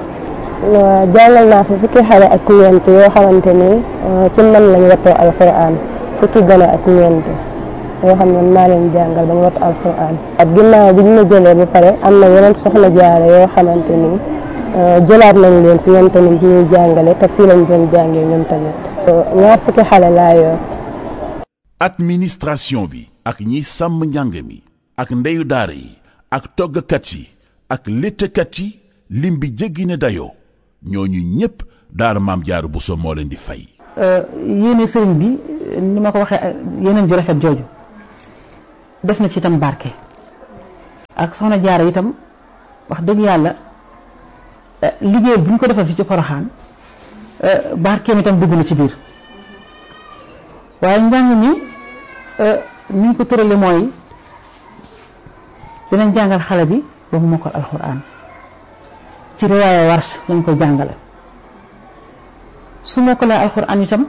jàngal naa fi fukki xale ak ñeent yoo xamante ni ci man lañ wattoo alxuraan fukki gone ak ñeent yoo xam ne maa leen jàngal ba ñu wattu alxuraan at ginnaaw bi ñu ma jëlee ba pare am na yeneen soxna jaara yoo xamante ni jëlaat nañ leen fi ñoom tamit ñuy jàngale te fii lañ doon jàngee ñoom tamit ñaar fukki xale laa yor. administration bi ak ñi sàmm njàng mi ak ndeyu daara yi ak toggkat yi ak léttkat yi lim bi jéggi ne dayoo ñooñu ñépp daara Maam Jaara Buso moo leen di fay. yéene sëriñ bi ni ma ko waxee yeneen ju rafet jooju def na ci itam barke ak soxna Jaara itam wax dëgg yàlla liggéey bu ñu ko defal fi ci Poroxaan barkeem itam dugg na ci biir waaye njàng mi ni ñu ko tërale mooy dinañ jàngal xale bi ba mu mokkal alxuraan ci riwaaya Warsh lañ koy jàngale su mokkalee alxuraan itam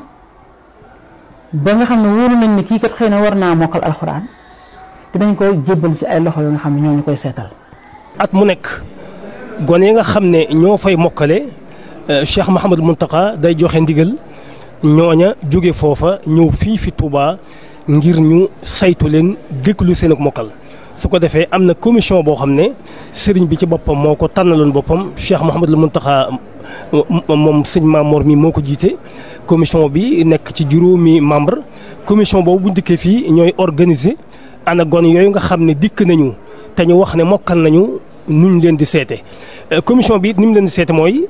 ba nga xam ne wóolu nañ ne kii kat xëy na war naa mokkal alxuraan dinañ koy jébbal ci ay loxo yoo nga xam ne ñoo ñu koy seetal. at mu nekk gone yi nga xam ne ñoo fay mokkale Cheikh Mouhamadou Mountakha day joxe ndigal ñooña jóge foofa ñëw fii fi Touba ngir ñu saytu leen déglu seen ak mokkal su ko defee am na commission boo xam ne sëriñ bi ci boppam moo ko tànnaloon boppam Cheikh Mouhamadou Mountakha moom sëñ Mamor mi moo ko jiite commission bi nekk ci juróomi membre commission boobu bu dikkee fii ñooy organiser ana gone yooyu nga xam ne dikk nañu te ñu wax ne mokkal nañu nuñ leen di seete commission bi it ni mu leen di seete mooy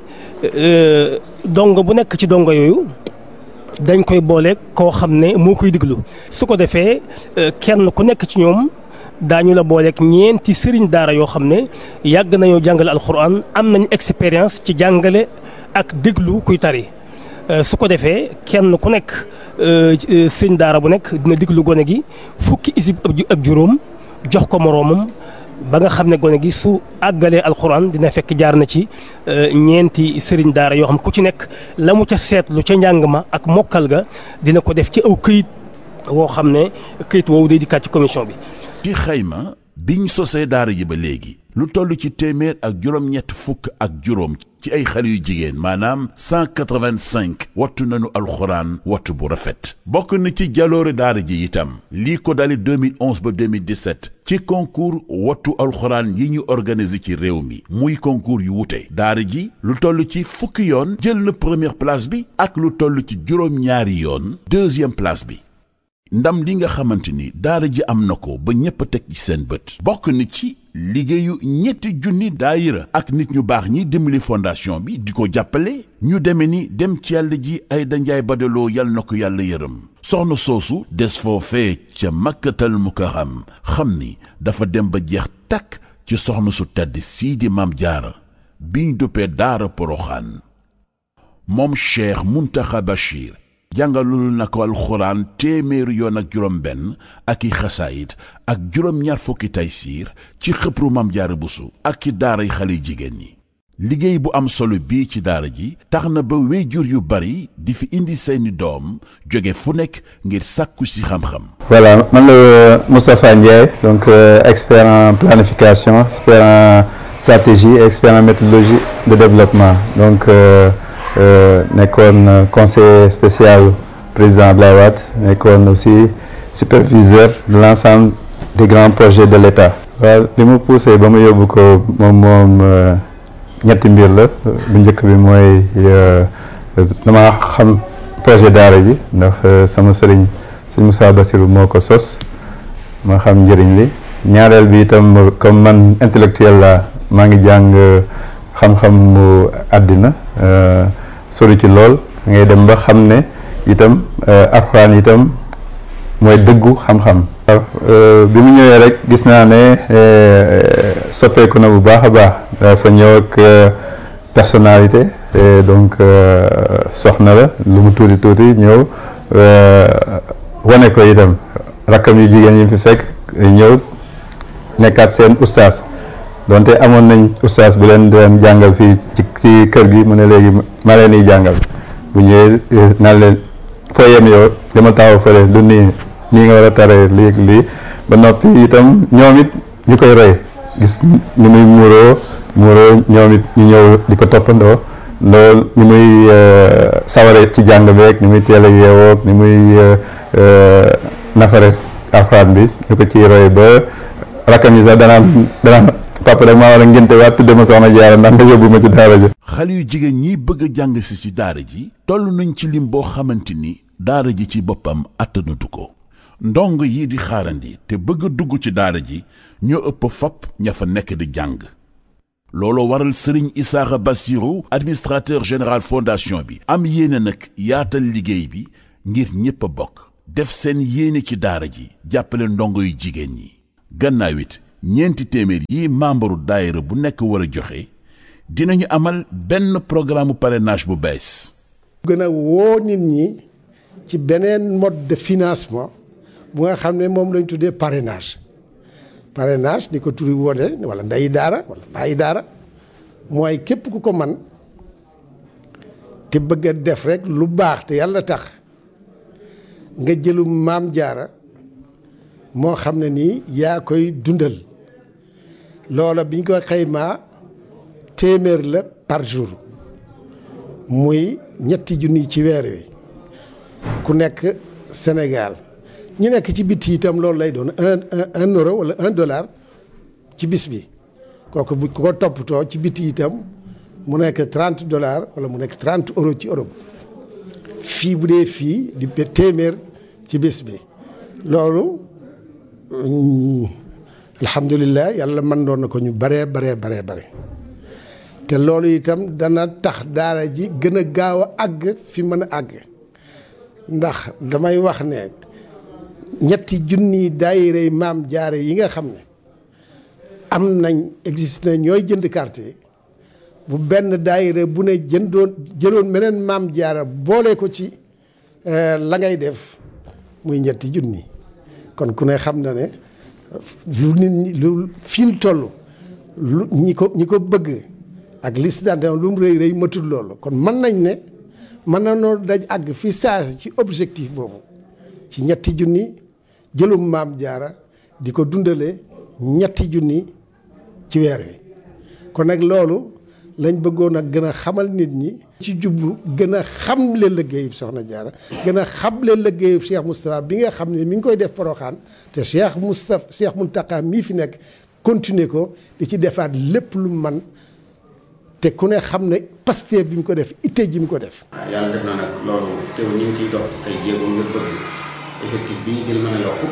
dongo bu nekk ci dongo yooyu dañ koy boole koo xam ne moo koy diglu su ko defee kenn ku nekk ci ñoom daañu la booleeg ñeenti sëriñ daara yoo xam ne yàgg nañoo jàngale alxuraan am nañu expérience ci jàngale ak déglu kuy tari su ko defee kenn ku nekk sëriñ daara bu nekk dina déglu gone gi fukki isib ak juróom jox ko moroomam ba nga xam ne gone gi su àggalee alxuraan dina fekk jaar na ci ñeenti sëriñ daara yoo xam ku ci nekk la mu ca seetlu ca njàng ma ak mokkal ga dina ko def ci aw këyit woo xam ne këyit woowu day dikkaat ci commission bi. ci xayma biñ sosee daara ji ba léegi lu toll ci téeméer ak juróom-ñett fukk ak juróom ci ay xale yu jigéen maanaam cent quatre-vingt-cinq wattu nañu alxuraan wattu bu rafet bokk na ci jaloore daara ji itam lii ko dali deux mille onze ba deux mille dix-sept ci concours wattu alxuraan yi ñu organisé ci réew mi muy concours yu wute daara ji lu toll ci fukki yoon jël na première place bi ak lu toll ci juróom-ñaari yoon deuxième place bi ndam li nga xamante ni daara ji am na ko ba ñépp a teg ci seen bët bokk na ci liggéeyu ñetti junni daayira ak nit ñu baax ñi dimbali fondation bi di ko jàppale ñu deme ni dem ci yàlla ji ay danjaay badaloo yal na ko yàlla yërëm soxna soosu des foofee ca makkatal mukarram xam ni dafa dem ba jeex takk ci soxna su tedd sii di maam jaara biñ duppee daara poroxaan moom Cheikh Mountakha Bachir jàngalul na ko alxuraan téeméeri yoon ak juróom benn ak i xasaayit ak juróom ñaar fukki taysiir ci xëpru Maam Jaara Buso ak ci daaray xale jigéen ñi liggéey bu am solo bii ci daara ji tax na ba wéyjur yu bari di fi indi seeni doom jóge fu nekk ngir sàkku si xam-xam. Voilà man la Moustapha Ndiaye donc euh, expert en planification expert en stratégie expert en méthodologie de développement donc euh, Euh, nekkoon conseiller spécial président Abdoulaye Wade nekkoon aussi superviseur de l'ensemble des grands projets de l'État. waaw li ma poussé ba ma yóbbu ko moom moom ñetti mbir la bu njëkk bi mooy dama xam projet daara ji ndax sama sëriñ sëñ Moussa Bassirou moo ko sos ma xam njëriñ li ñaareel bi itam comme man intellectuel la maa ngi jàng xam-xam mu àddina sori ci lool ngay dem ba xam ne itam alxuraan itam mooy dëggu xam-xam. bi mu ñëwee rek gis naa ne soppeeku na bu baax a baax dafa ñëw ak personnalité donc soxna la lu mu tuuti tuuti ñëw wane ko itam rakkam yu jigéen yi fi fekk ñëw nekkaat seen ustaas. donte amoon nañ ustaas bu leen doon jàngal fii ci ci kër gi mu ne léegi ma leen di jàngal bu ñëwee naan leen foo yem yow dama taxaw fële lu nii nii nga war a taree lii ak lii ba noppi itam ñoom it ñu koy roy gis ni muy muuroo muuroo ñoom it ñu ñëw di ko toppandoo loolu ni muy saware ci jàng beeg ni muy teel a yeewoog ni muy nafare alxuraan bi ñu ko ciy roy ba rakkam yi sax danaan danaan papa rek maa war a ngénte waat tudde ma soxna Jaara ndax nga yóbbu ma ci daara ji. xale yu jigéen ñi bëgg a jàng si ci daara ji toll nañ ci lim boo xamante ni daara ji ci boppam attanatu ko ndong yi di xaarandi te bëgg a dugg ci daara ji ñoo ëpp fopp ña fa nekk di jàng looloo waral Serigne Issakha Bassirou administrateur général fondation bi am yéene nag yaatal liggéey bi ngir ñépp a bokk def seen yéene ci daara ji jàppale ndongo yu jigéen ñi gannaaw it ñeenti téeméer yi membre daayira bu nekk war a joxe dinañu amal benn programme parrainage bu bees. gën a woo nit ñi ci beneen mode de financement bu nga xam ne moom lañ tuddee parrainage parrainage ni ko turi wone wala nday daara wala bàyyi daara mooy képp ku ko man te bëgg a def rek lu baax te yàlla tax nga jëlum maam jaara moo xam ne nii yaa koy dundal loola biñ ko xaymaa téeméer la par jour muy ñetti junni ci weer wi ku nekk Sénégal ñi nekk ci biti itam loolu lay doon un un euro wala un dollar ci bis bi kooku bu ko toppatoo ci biti itam mu nekk trente dollars wala mu nekk trente euros ci Europe fii bu dee fii di téeméer ci bis bi loolu alhamdulilah yàlla mën doon na ko ñu baree baree baree bare te loolu itam dana tax daara ji gën a gaaw a àgg fi mën a àgg ndax damay wax ne ñetti junni daayira maam jaare yi nga xam ne am nañ existe na ñooy jënd carte yi bu benn daayira bu ne jëndoon jëloon meneen maam jaara boole ko ci la ngay def muy ñetti junni kon ku ne xam na ne lu nit ñi lu fii toll lu ñi ko ñi ko bëgg ak liste d'adhésion lu mu rëy rëy matul loolu kon mën nañ ne mën na noo daj àgg fi saasi ci objectif boobu ci ñetti junni jëlum maam jaara di ko dundale ñetti junni ci weer wi kon nag loolu lañ bëggoon a gën a xamal nit ñi ci jublu gën a xamle liggéeyub soxna jaara gën a xamle liggéeyub Cheikh Moustapha bi nga xam ne mi ngi koy def Porokhane te Cheikh Moustapha Cheikh Mountakha mii fi nekk continuer ko di ci defaat lépp lu man te ku ne xam ne Pastef bi mu ko def itte ji mu ko def. yàlla def na nag loolu teew ñu ngi ciy dox ay jéego ngir bëgg effectif bi ñu jël mën a yokku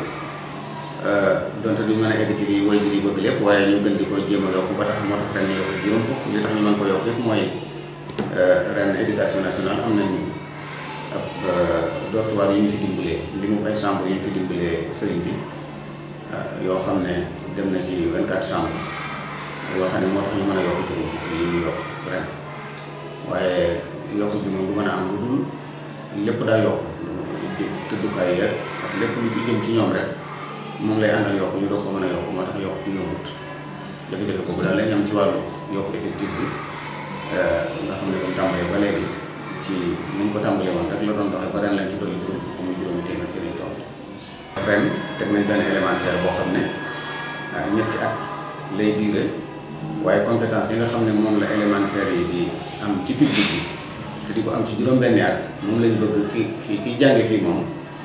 donte duñ mën a egg ci li way bi bëgg lépp waaye ñu gën di ko jéem a yokku ba tax moo tax ren ñu yokk juróom fukk li tax ñu mën ko yokk yëpp mooy ren éducation nationale am nañ ab dortoir yu ñu fi dimbalee li mu ay chambre yu ñu fi dimbalee sëriñ bi yoo xam ne dem na ci vingt-quatre chambres yoo xam ne moo tax ñu mën a yokk juróom fukk yi ñu yokk ren waaye yokk bi moom du mën a am lu dul lépp daa yokk tëddukaay yeeg ak lépp lu ci jëm ci ñoom rek moom lay àndal yokk ñu doog ko mën a yokk moo tax yokk ñu yombut jafe-jafe boobu daal lañ am ci wàllu yokk effectif bi nga xam ne comme tàmbalee ba léegi ci niñ ko tàmbalee woon rek la doon doxee ba ren lañ ci dolli juróom fukk muy juróomi téeméer ci lañ toll ren teg nañ benn élémentaire boo xam ne ñetti at lay diire waaye compétence yi nga xam ne moom la élémentaire yi di am ci public bi te di ko am ci juróom-benni at moom lañ bëgg ki ki ki jànge fii moom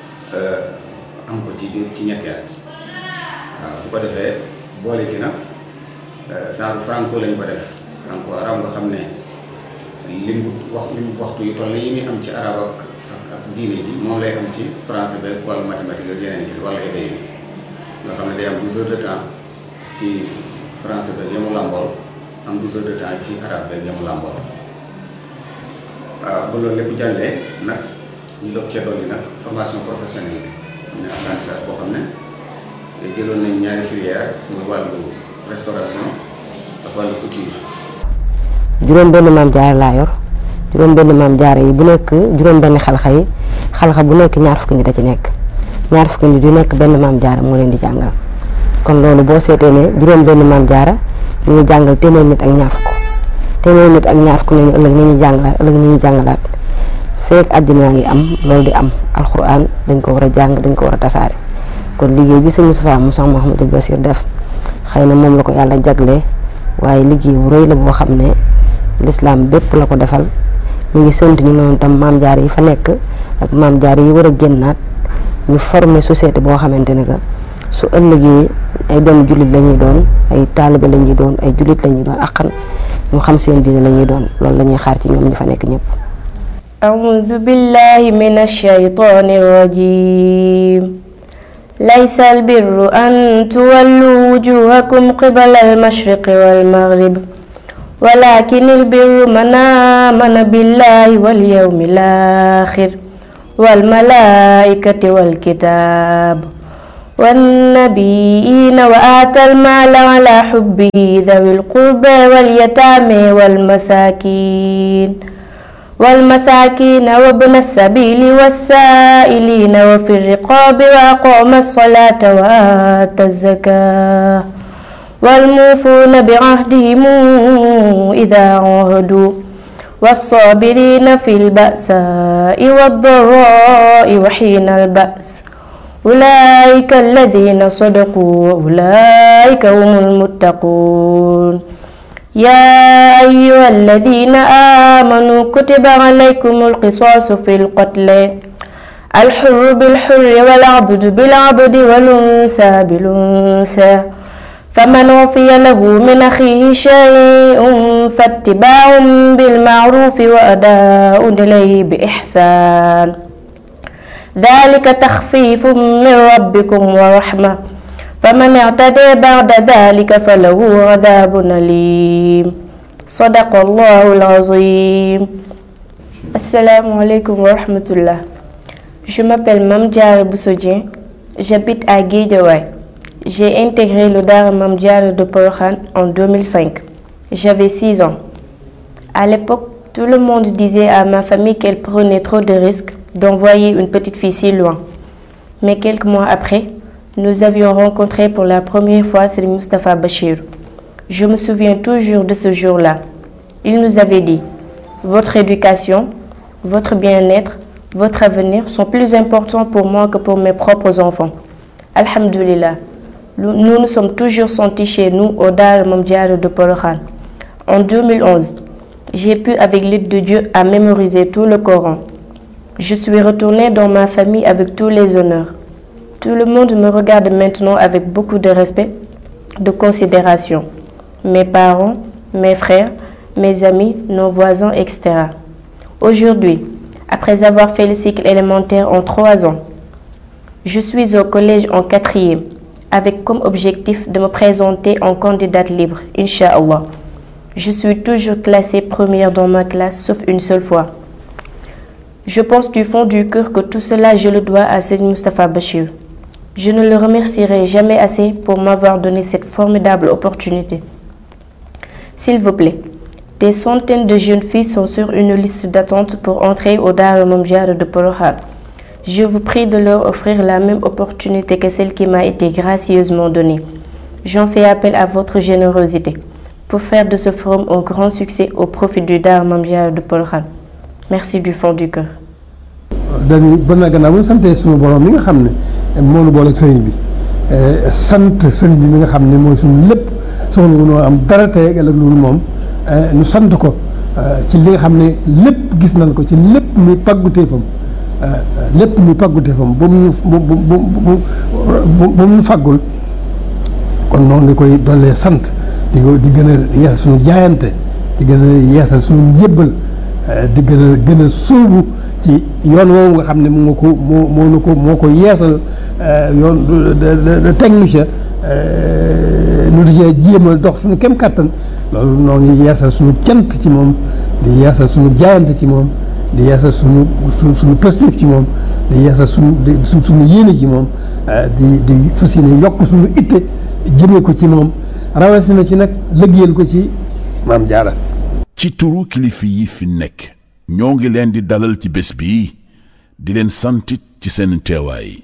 am ko ci ci ñetti at waaw bu ko defee boole ci nag genre franco lañ ko def franco arab nga xam ne lim bu wax lim waxtu yu toll yi muy am ci arab ak ak ak diine ji moom lay am ci français beeg wala mathématique ak yeneen yi wala éday bi nga xam ne day am douze heures de temps ci français beeg yamu làmbool am douze heures de temps ci arabe beeg yamu làmbool waaw ba loolu lépp jàllee nag ñu doog cee dolli nag formation professionnelle bi am na apprentissage boo xam ne jëloon nañ ñaari filière muy wàllu restauration ak wàllu couture. juróom benn maam jaara laa yor juróom benn maam jaara yi bu nekk juróom benn xalxa yi xalxa bu nekk ñaar fukki nit da ci nekk ñaar fukki nit yu nekk benn maam jaara moo leen di jàngal kon loolu boo seetee ne juróom benn maam jaara ñu ngi jàngal téeméer nit ak ñaar fukk téeméer nit ak ñaar fukk ñooñu ëllëg ñu ñuy jàngalaat ëllëg ñu ñuy jàngalaat feek àddina ngi am loolu di am alxuraan dañ ko war a jàng dañ ko war a tasaare kon liggéey bi sëñ Moustapha Moussa Mouhamadou Bassir def xëy na moom la ko yàlla jaglee waaye liggéey bu rëy la boo xam ne lislaam bépp la ko defal ñu ngi sant ñu noonu tam maam jaar yi fa nekk ak maam jaar yi war a génnaat ñu former société boo xamante ne que su ëllëgee ay doomu jullit la ñuy doon ay taalibe la ñuy doon ay jullit la ñuy doon akkan ñu xam seen diine la ñuy doon loolu la ñuy xaar ci ñoom ñi fa nekk ñëpp. أعوذ بالله من الشيطان الرجيم ليس البر أن تولوا وجوهكم قبل المشرق والمغرب ولكن البر من آمن بالله واليوم الآخر والملائكة والكتاب والنبيين وآتى المال على حبه ذوي القربى واليتامى والمساكين والمساكين وابن السبيل والسائلين وفي الرقاب وأقام الصلاة وآتى الزكاة والموفون بعهدهم إذا عاهدوا والصابرين في البأساء والضراء وحين البأس أولئك الذين صدقوا وأولئك هم المتقون يا أيها الذين آمنوا كتب عليكم القصاص في القتل الحر بالحر والعبد بالعبد والأنثى بالأنثى فمن عفي له من أخيه شيء فاتباع بالمعروف وأداء إليه بإحسان ذلك تخفيف من ربكم ورحمة فمن اعتدى بعد ذلك فله عذاب أليم صدق الله العظيم. Assalamu alaikum wa rahmatullah. Je m'appelle Mame Diarra Bousso Dieng, j'habite à Guédiawaye. J'ai intégré le Daara Mame Diarra de Porokhane en deux mille cinq. J'avais six ans. À l'époque, tout le monde disait à ma famille qu'elle prenait trop de risques d'envoyer une petite fille si loin. Mais quelques mois après, nous avions rencontré pour la première fois Serigne Moustapha Bachir. Je me souviens toujours de ce jour-là. Il nous avait dit « Votre éducation, votre bien-être, votre avenir sont plus importants pour moi que pour mes propres enfants. » Alhamdulillah, nous nous sommes toujours sentis chez nous au Daara Mame Diarra de Porokhane. En deux mille onze, j'ai pu avec l'aide de Dieu à mémoriser tout le Coran. Je suis retournée dans ma famille avec tous les honneurs. Tout le monde me regarde maintenant avec beaucoup de respect, de considération. Mes parents, mes frères, mes amis, nos voisins, et cetera. Aujourd'hui, après avoir fait le cycle élémentaire en trois ans, je suis au collège en quatrième, avec comme objectif de me présenter en candidate libre, Inch'Allah. Je suis toujours classée première dans ma classe, sauf une seule fois. Je pense du fond du cœur que tout cela, je le dois à Serigne Moustapha Bachir. Je ne le remercierai jamais assez pour m'avoir donné cette formidable opportunité. S'il vous plaît, des centaines de jeunes filles sont sur une liste d'attente pour entrer au Daara Mame Diarra de Porokhane. Je vous prie de leur offrir la même opportunité que celle qui m'a été gracieusement donnée. J'en fais appel à votre générosité pour faire de ce forum un grand succès au profit du Daara Mame Diarra de Porokhane. Merci du fond du cœur. dañuy ba na gannaaw bu ñu santee suñu borom mi nga xam ne moo nu boole ak sëriñ bi sant sëriñ bi mi nga xam ne mooy suñu lépp soxla wu noo am dara tey ëllëg loolu moom ñu sant ko ci li nga xam ne lépp gis nañ ko ci lépp muy pàgguteefam lépp muy pàgguteefam ba mu ñu ba mu ñu fàggul kon noo ngi koy dollee sant di ko di gën a yeesal suñu jaayante di gën a yeesal suñu njébbal di gën a gën a sóobu ci yoon woowu nga xam ne moo ko moo moo na ko moo ko yeesal yoon de teg nu ca nu di cee jéem a dox suñu kem kàttan loolu noo ngi yeesal suñu cant ci moom di yeesal suñu jaayante ci moom di yeesal suñu suñu suñu positif ci moom di yeesal suñu di suñu yéene ci moom di di fas yéene yokk suñu itte jëmee ko ci moom rawatina ci nag liggéeyal ko ci Mame Diarra. ci turu kilifa yi fi nekk ñoo ngi leen di dalal ci bés bi di leen santit ci seen teewaay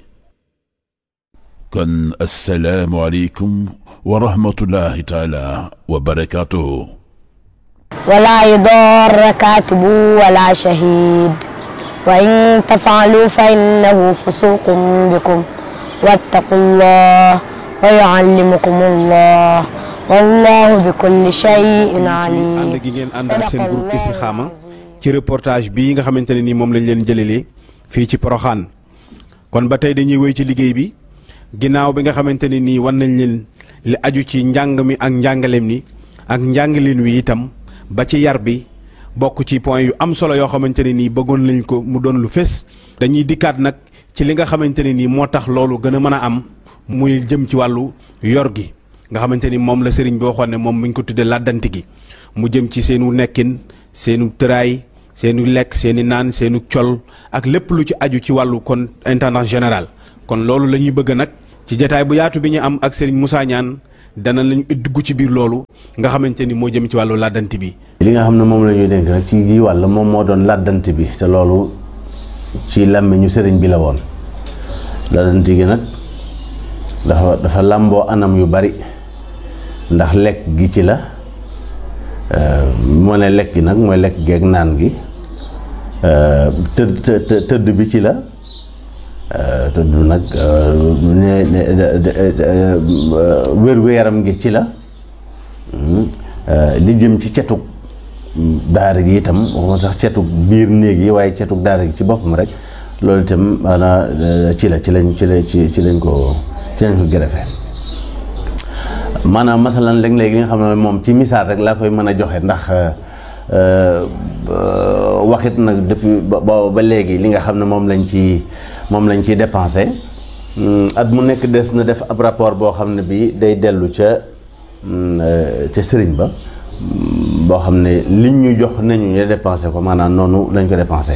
kon assalaamu aleykum wa rahmatullahi taala wa barakaatuhu ولا يضار كاتب ولا شهيد وإن تفعلوا فإنه فسوق بكم واتقوا الله ويعلمكم الله والله بكل شيء عليم. ànd gi ngeen ànd ak seen groupe Istikhama ci reportage bii nga xamante ne nii moom lañ leen jëlelee fii ci Porokhane kon ba tey dañuy wéy ci liggéey bi ginnaaw bi nga xamante ne nii wan nañ leen li aju ci njàng mi ak njàngaleem ni ak njàngaleen wi itam ba ci yar bi bokk ci point yu am solo yoo xamante ne nii bëggoon lañ ko mu doon lu fés. dañuy dikkaat nag ci li nga xamante ne nii moo tax loolu gën a mën a am muy jëm ci wàllu yor gi nga xamante ni moom la sëriñ bi waxoon ne moom mi ngi ko tuddee làddanti gi mu jëm ci seenu nekkin seenu tëraay seenu lekk seeni naan seenu col ak lépp lu ci aju ci wàllu kon intendance générale kon loolu la ñuy bëgg nag ci jataay bu yaatu bi ñu am ak sëriñ Moussa Niane dana lañu dugg ci biir loolu nga xamante ni moo jëm ci wàllu làddanti bi. li nga xam ne moom la ñuy dénk nag ci gi wàll moom moo doon làddanti bi te loolu ci làmmiñu sëriñ bi la woon làddanti gi nag dafa dafa làmboo anam yu bari ndax lekk gi ci la moo ne lekk gi nag mooy lekk geeg naan gi tëdd tëdd bi ci la tëdd nag wér-gu-yaram gi ci la li jëm ci cetug daara gi itam waxuma sax cetug biir néeg yi waaye cetug daara gi ci boppam rek loolu itam maanaam ci la ci lañ ci la ci ci lañ ko ci lañ ko gërëfe maanaam masalan léeg-léeg li nga xam ne moom ci misaal rek laa koy mën a joxe ndax waxit nag depuis ba ba léegi li nga xam ne moom lañ ci moom lañ ciy dépensé at mu nekk des na def ab rapport boo xam ne bii day dellu ca ca sëriñ ba boo xam ne liñ ñu jox nañu ñu dépensé ko maanaam noonu lañ ko dépensé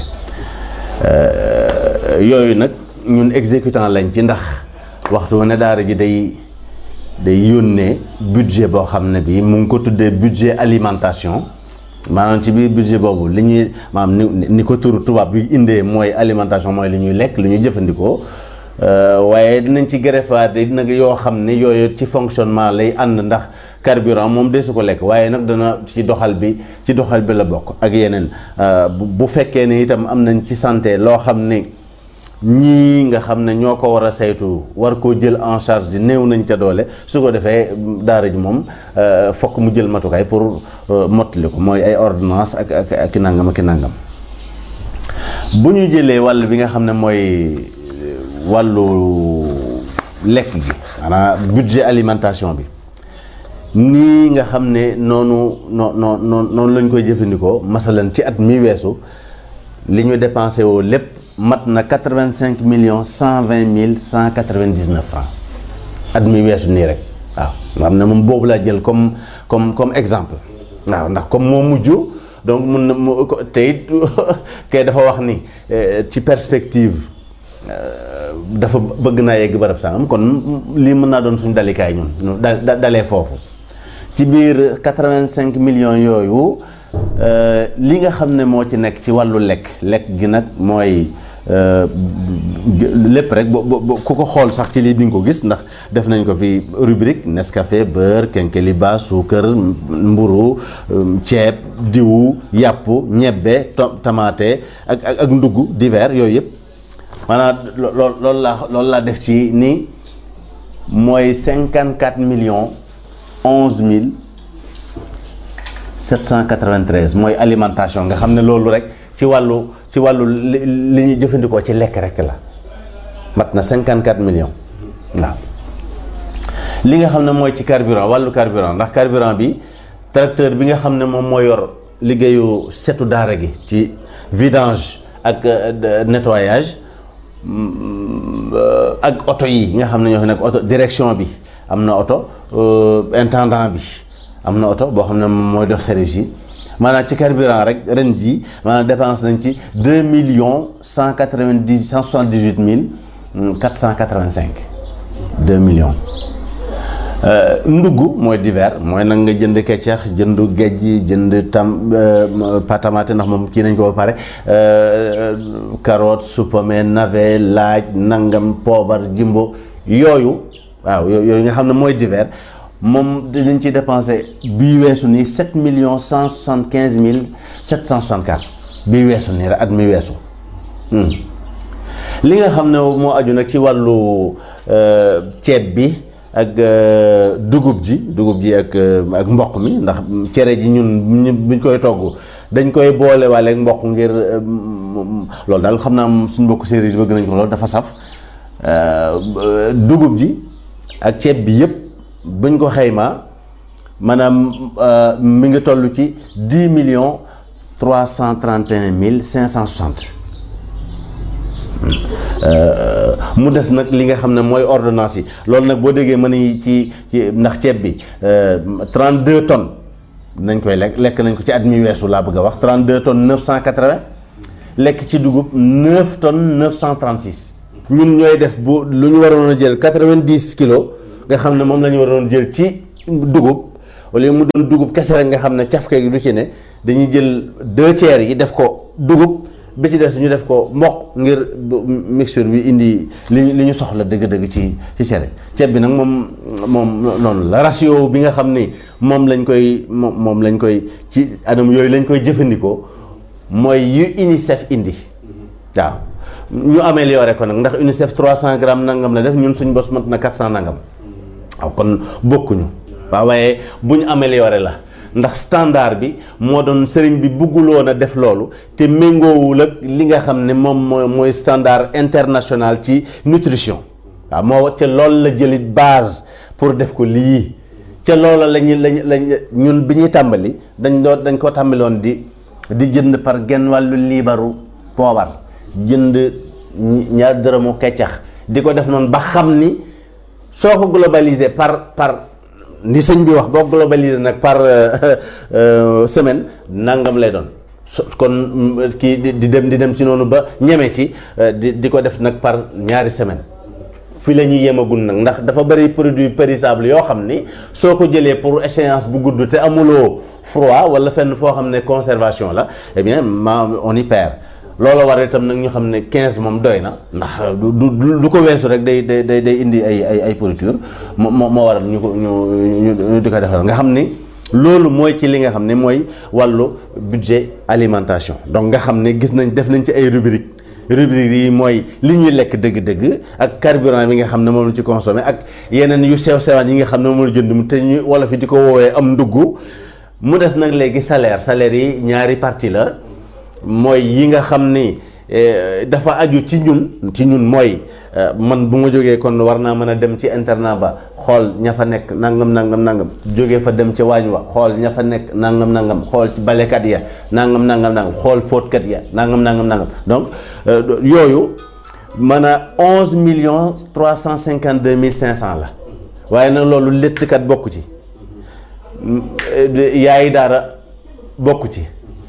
yooyu nag ñun exécutant lañ ci ndax waxtu wu ne daara ji day day yónnee budget boo xam ne bii mu ngi ko tuddee budget alimentation maanaam ci biir budget boobu li ñuy maanaam ni ni ko turu tubaab bi indee mooy alimentation mooy li ñuy lekk li ñuy jëfandikoo waaye dinañ ci greffaat nag yoo xam ne yooyu ci fonctionnement lay ànd ndax carburant moom desu ko lekk waaye nag dana ci doxal bi ci doxal bi la bokk ak yeneen bu fekkee ne itam am nañ ci santé loo xam ne ñii nga xam ne ñoo ko war a saytu war koo jël en charge di néew nañ ca doole su ko defee daara ji moom fokk mu jël matukaay pour mottali ko mooy ay ordonnance ak ak ak nangam ak nangam bu ñu jëlee wàll bi nga xam ne mooy wàllu lekk gi maanaam budget alimentation bi nii nga xam ne noonu noo noo noonu lañ koy jëfandikoo masalan ci at mi weesu li ñu dépensé woo lépp mat na quatre-vingt-cinq millions cent vingt mille cent quatre-vingt-dix-neuf francs at mi weesu nii rek waaw nga xam ne moom boobu laa jël comme comme comme exemple waaw ndax comme moo mujj donc mun na mu te it kay dafa wax ni ci perspective dafa bëgg naa yegg barab sangam kon lii mën naa doon suñu dalikaay ñun da dalee foofu ci biir quatre-vingt-cinq millions yooyu li nga xam ne moo ci nekk ci wàllu lekk lekk gi nag mooy lépp rek bo ku ko xool sax ci lii di nga ko gis ndax def nañ ko fi rubrique Nescafé beurre kenkeliba suukar mburu ceeb diwu yàpp ñebbe tamaate ak ak ndugg divers yooyu yëpp maanaam lool loolu laa loolu laa def ci ni mooy cinquante quatre millions onze mille sept cent quatre-vingt-treize mooy alimentation nga xam ne loolu rek ci wàllu ci wàllu li ñuy jëfandikoo ci lekk rek la mat na cinquante quatre millions waaw li nga xam ne mooy ci carburant wàllu carburant ndax carburant bi tracteur bi nga xam ne moom moo yor liggéeyu setu daara gi ci vidange ak nettoyage ak oto yi nga xam ne ñoo fi nekk oto direction bi am na oto intendant bi am na oto boo xam ne moom mooy dox service yi maanaam ci carburant rek ren jii maanaam dépense nañ ci deux millions cent quatre-vingt-dix cent soixante-dix-huit mille quatre cent quatre-vingt-cinq deux millions. ndugg mooy divers mooy nag nga jënd keccax jënd géej jënd tam patamate ndax moom kii nañ ko ba pare carotte supame navet laaj nangam poobar jimbo yooyu waaw yooyu nga xam ne mooy divers moom dañ ci dépensé bii weesu nii sept millions cent soixante quinze mille sept cent soixante quatre bii weesu nii rek at mi weesu li nga xam ne moo aju nag ci wàllu ceeb bi ak dugub ji dugub ji ak ak mboq mi ndax cere ji ñun buñ koy togg dañ koy boole waale ak mboq ngir loolu daal xam naa suñ mbokk séeréer yi bëgg nañ ko loolu dafa saf dugub ji ak ceeb bi yëpp buñ ko xaymaa maanaam mi ngi toll ci dix millions trois cent trente et un mille cinq cent soixante mu des nag li nga xam ne mooy ordonnance yi loolu nag boo déggee mën yi ci ci ndax ceeb bi trente-deux tonnes nañ koy lekk lekk nañ ko ci at mi weesu laa bëgg a wax trente-deux tonnes neuf cent quatre-vingts lekk ci dugub neuf tonnes neuf cent trente-six ñun ñooy def bu lu ñu waroon a jël quatre-vingt-dix kilos nga xam ne moom la ñu waroon jël ci dugub wala mu doon dugub kese rek nga xam ne cafke gi du ci ne dañuy jël deux tiers yi def ko dugub bi ci des ñu def ko mboq ngir mixture bi indi li li ñu soxla dëgg-dëgg ci ci cere ceeb bi nag moom moom noonu la ratio bi nga xam ni moom lañ koy moom moom lañ koy ci anam yooyu lañ koy jëfandikoo mooy yu UNICEF indi waaw ñu amélioré ko nag ndax UNICEF trois cent grammes nangam la def ñun suñ bos mat na quatre cent nangam waaw kon bokkuñu waaw waaye bu ñu amélioré la ndax standard bi moo doon sëriñ bi bugguloon a def loolu te méngoowul ak li nga xam ne moom mooy mooy standard international ci nutrition waaw moo ca loolu la jëlit base pour def ko lii ca loola lañu lañ lañ ñun bi ñuy tàmbali dañ doon dañ ko tàmbaloon di di jënd par genn wàllu liibaru poobar jënd ñaar dërëmu keccax di ko def noonu ba xam ni soo ko globalisé par par ni sëñ bi wax boo globalisé nag par semaine nangam lay doon kon kii di dem di dem ci noonu ba ñeme ci di di ko def nag par ñaari semaine fii la ñuy yemagul nag ndax dafa bëri produit périssable yoo xam ni soo ko jëlee pour échéance bu gudd te amuloo froid wala fenn foo xam ne conservation la eh bien ma on y perd loolu war itam nag ñu xam ne quinze moom doy na ndax du du du ko weesu rek day day day day indi ay ay ay pourriture moo moo waral ñu ko ñu ñu di ko defal nga xam ni loolu mooy ci li nga xam ne mooy wàllu budget alimentation donc nga xam ne gis nañ def nañ ci ay rubrique rubrique yi mooy li ñuy lekk dëgg-dëgg ak carburant bi nga xam ne moom la ci consommé ak yeneen yu sew sewaan yi nga xam ne moom la jënd te ñu wala fi di ko woowee am ndugg mu des nag léegi salaire salaire yi ñaari partie la mooy yi nga xam ni dafa aju ci ñun ci ñun mooy man bu ma jógee kon war naa mën a dem ci internat ba xool ña fa nekk nangam nangam nangam jógee fa dem ca waañ wa xool ña fa nekk nangam nangam xool ci balekat ya nangam nangam nangam xool fóotkat ya nangam nangam nangam donc yooyu mën a onze millions trois cent cinquante deux mille cinq cent la waaye nag loolu léttkat bokku ci yaayi daara bokku ci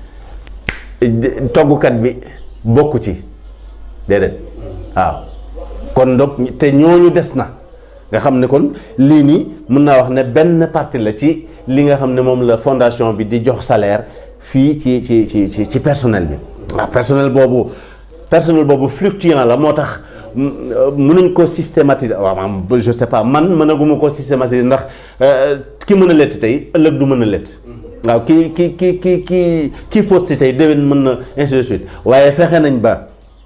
toggukat bi bokku ci déedéet waaw kon donc te ñooñu des na nga xam ne kon lii nii mën naa wax ne benn partie la ci li nga xam ne moom la fondation bi di jox salaire fii ci ci ci ci ci personnel bi waaw personnel boobu personnel boobu fluctuant la moo tax mënuñ ko systématiser waaw maanaam je sais pas man mënaguma ko systématiser ndax ki mën a lett tey ëllëg du mën a lett waaw ki ki ki ki ki kii fóot si tey déwén mën na ainsi de suite waaye fexe nañ ba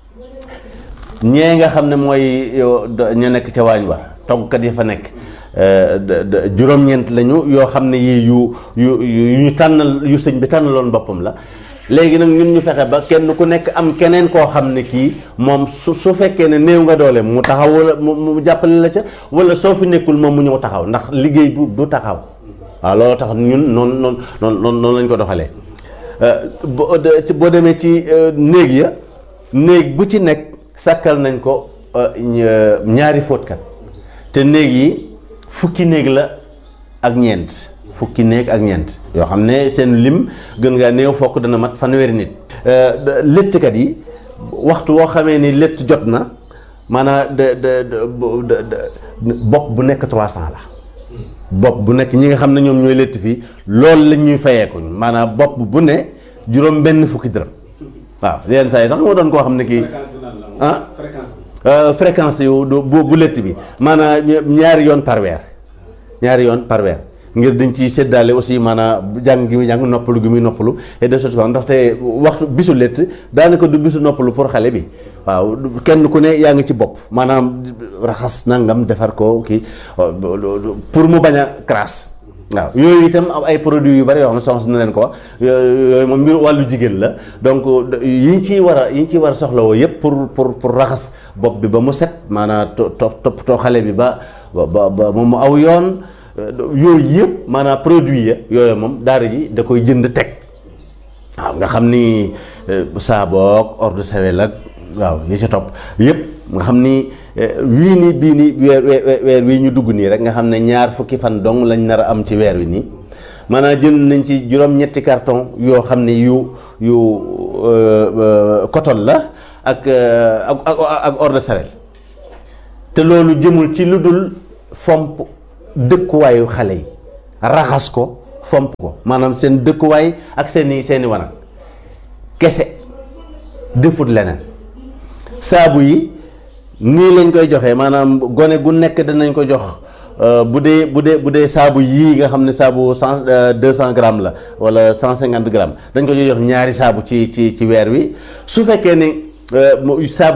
ñee nga xam ne mooy ñu nekk ca waañ wa toggkat yi fa nekk juróom-ñeent lañu yoo xam ne yii yu yu yu ñu tànnal yu sëñ bi tànnaloon boppam la léegi nag ñun ñu fexe ba kenn ku nekk am keneen koo xam ne kii moom su su fekkee ne néew nga doole mu taxaw wala mu jàppale la ca wala soo fi nekkul moom mu ñëw taxaw ndax liggéey bu du taxaw waaw loolu tax ñun noonu noonu noonu noonu lañ ko doxalee boo demee ci néeg ya néeg bu ci nekk sàkkal nañ ko ñaari fóotkat te néeg yi fukki néeg la ak ñeent fukki néeg ak ñeent yoo xam ne seen lim gën ngaa néew fokk dana mat fanweeri nit léttkat yi waxtu woo xamee ni létt jot na maanaam de de bopp bu nekk trois cent la bopp bu nekk ñi nga xam ne ñoom ñooy létt fii loolu lañ ñuy fayeeku maanaam bopp bu ne juróom benn fukki dërëm waaw yenn saa yi sax moo doon koo xam ne kii ah fréquence yu bu bu létt bi maanaam ñaari yoon par weer ñaari yoon par weer ngir dañ ciy séddaale aussi maanaam jàng gi muy jàng noppalu gi muy noppalu et de choses quoi ndaxte waxtu bisu létt daanaka du bisu noppalu pour xale bi waaw kenn ku ne yaa ngi ci bopp maanaam raxas nangam defar ko kii pour mu bañ a crasse waaw yooyu itam ay produits yu bari yoo xam ne soxna na leen ko wax yooyu moom mbir wàllu jigéen la donc yi ñu ciy war a yi ñu ciy war a soxlawoo yëpp pour pour pour raxas bopp bi ba mu set maanaam to toppatoo xale bi ba ba ba moom mu aw yoon yooyu yëpp maanaam produit ya yooyu moom daara ji da koy jënd teg waaw nga xam ni saaboog eau de Javel ak waaw yi ca topp yëpp nga xam ni wii nii bii nii weer weer wii ñu dugg nii rek nga xam ne ñaar fukki fan dong lañ nar a am ci weer wi nii maanaam jënd nañ ci juróom-ñetti carton yoo xam ne yu yu coton la ak ak ak eau de Javel te loolu jëmul ci lu dul fomp dëkkuwaayu xale yi raxas ko fomp ko maanaam seen dëkkuwaay ak seeni seeni wanag kese defut leneen saabu yi nii lañ koy joxee maanaam gone gu nekk danañ ko jox bu dee bu dee bu dee saabu yii nga xam ne saabu cent deux cent grammes la wala cent cinquante grammes dañ ko jox ñaari saabu ci ci ci weer wi su fekkee ni saabu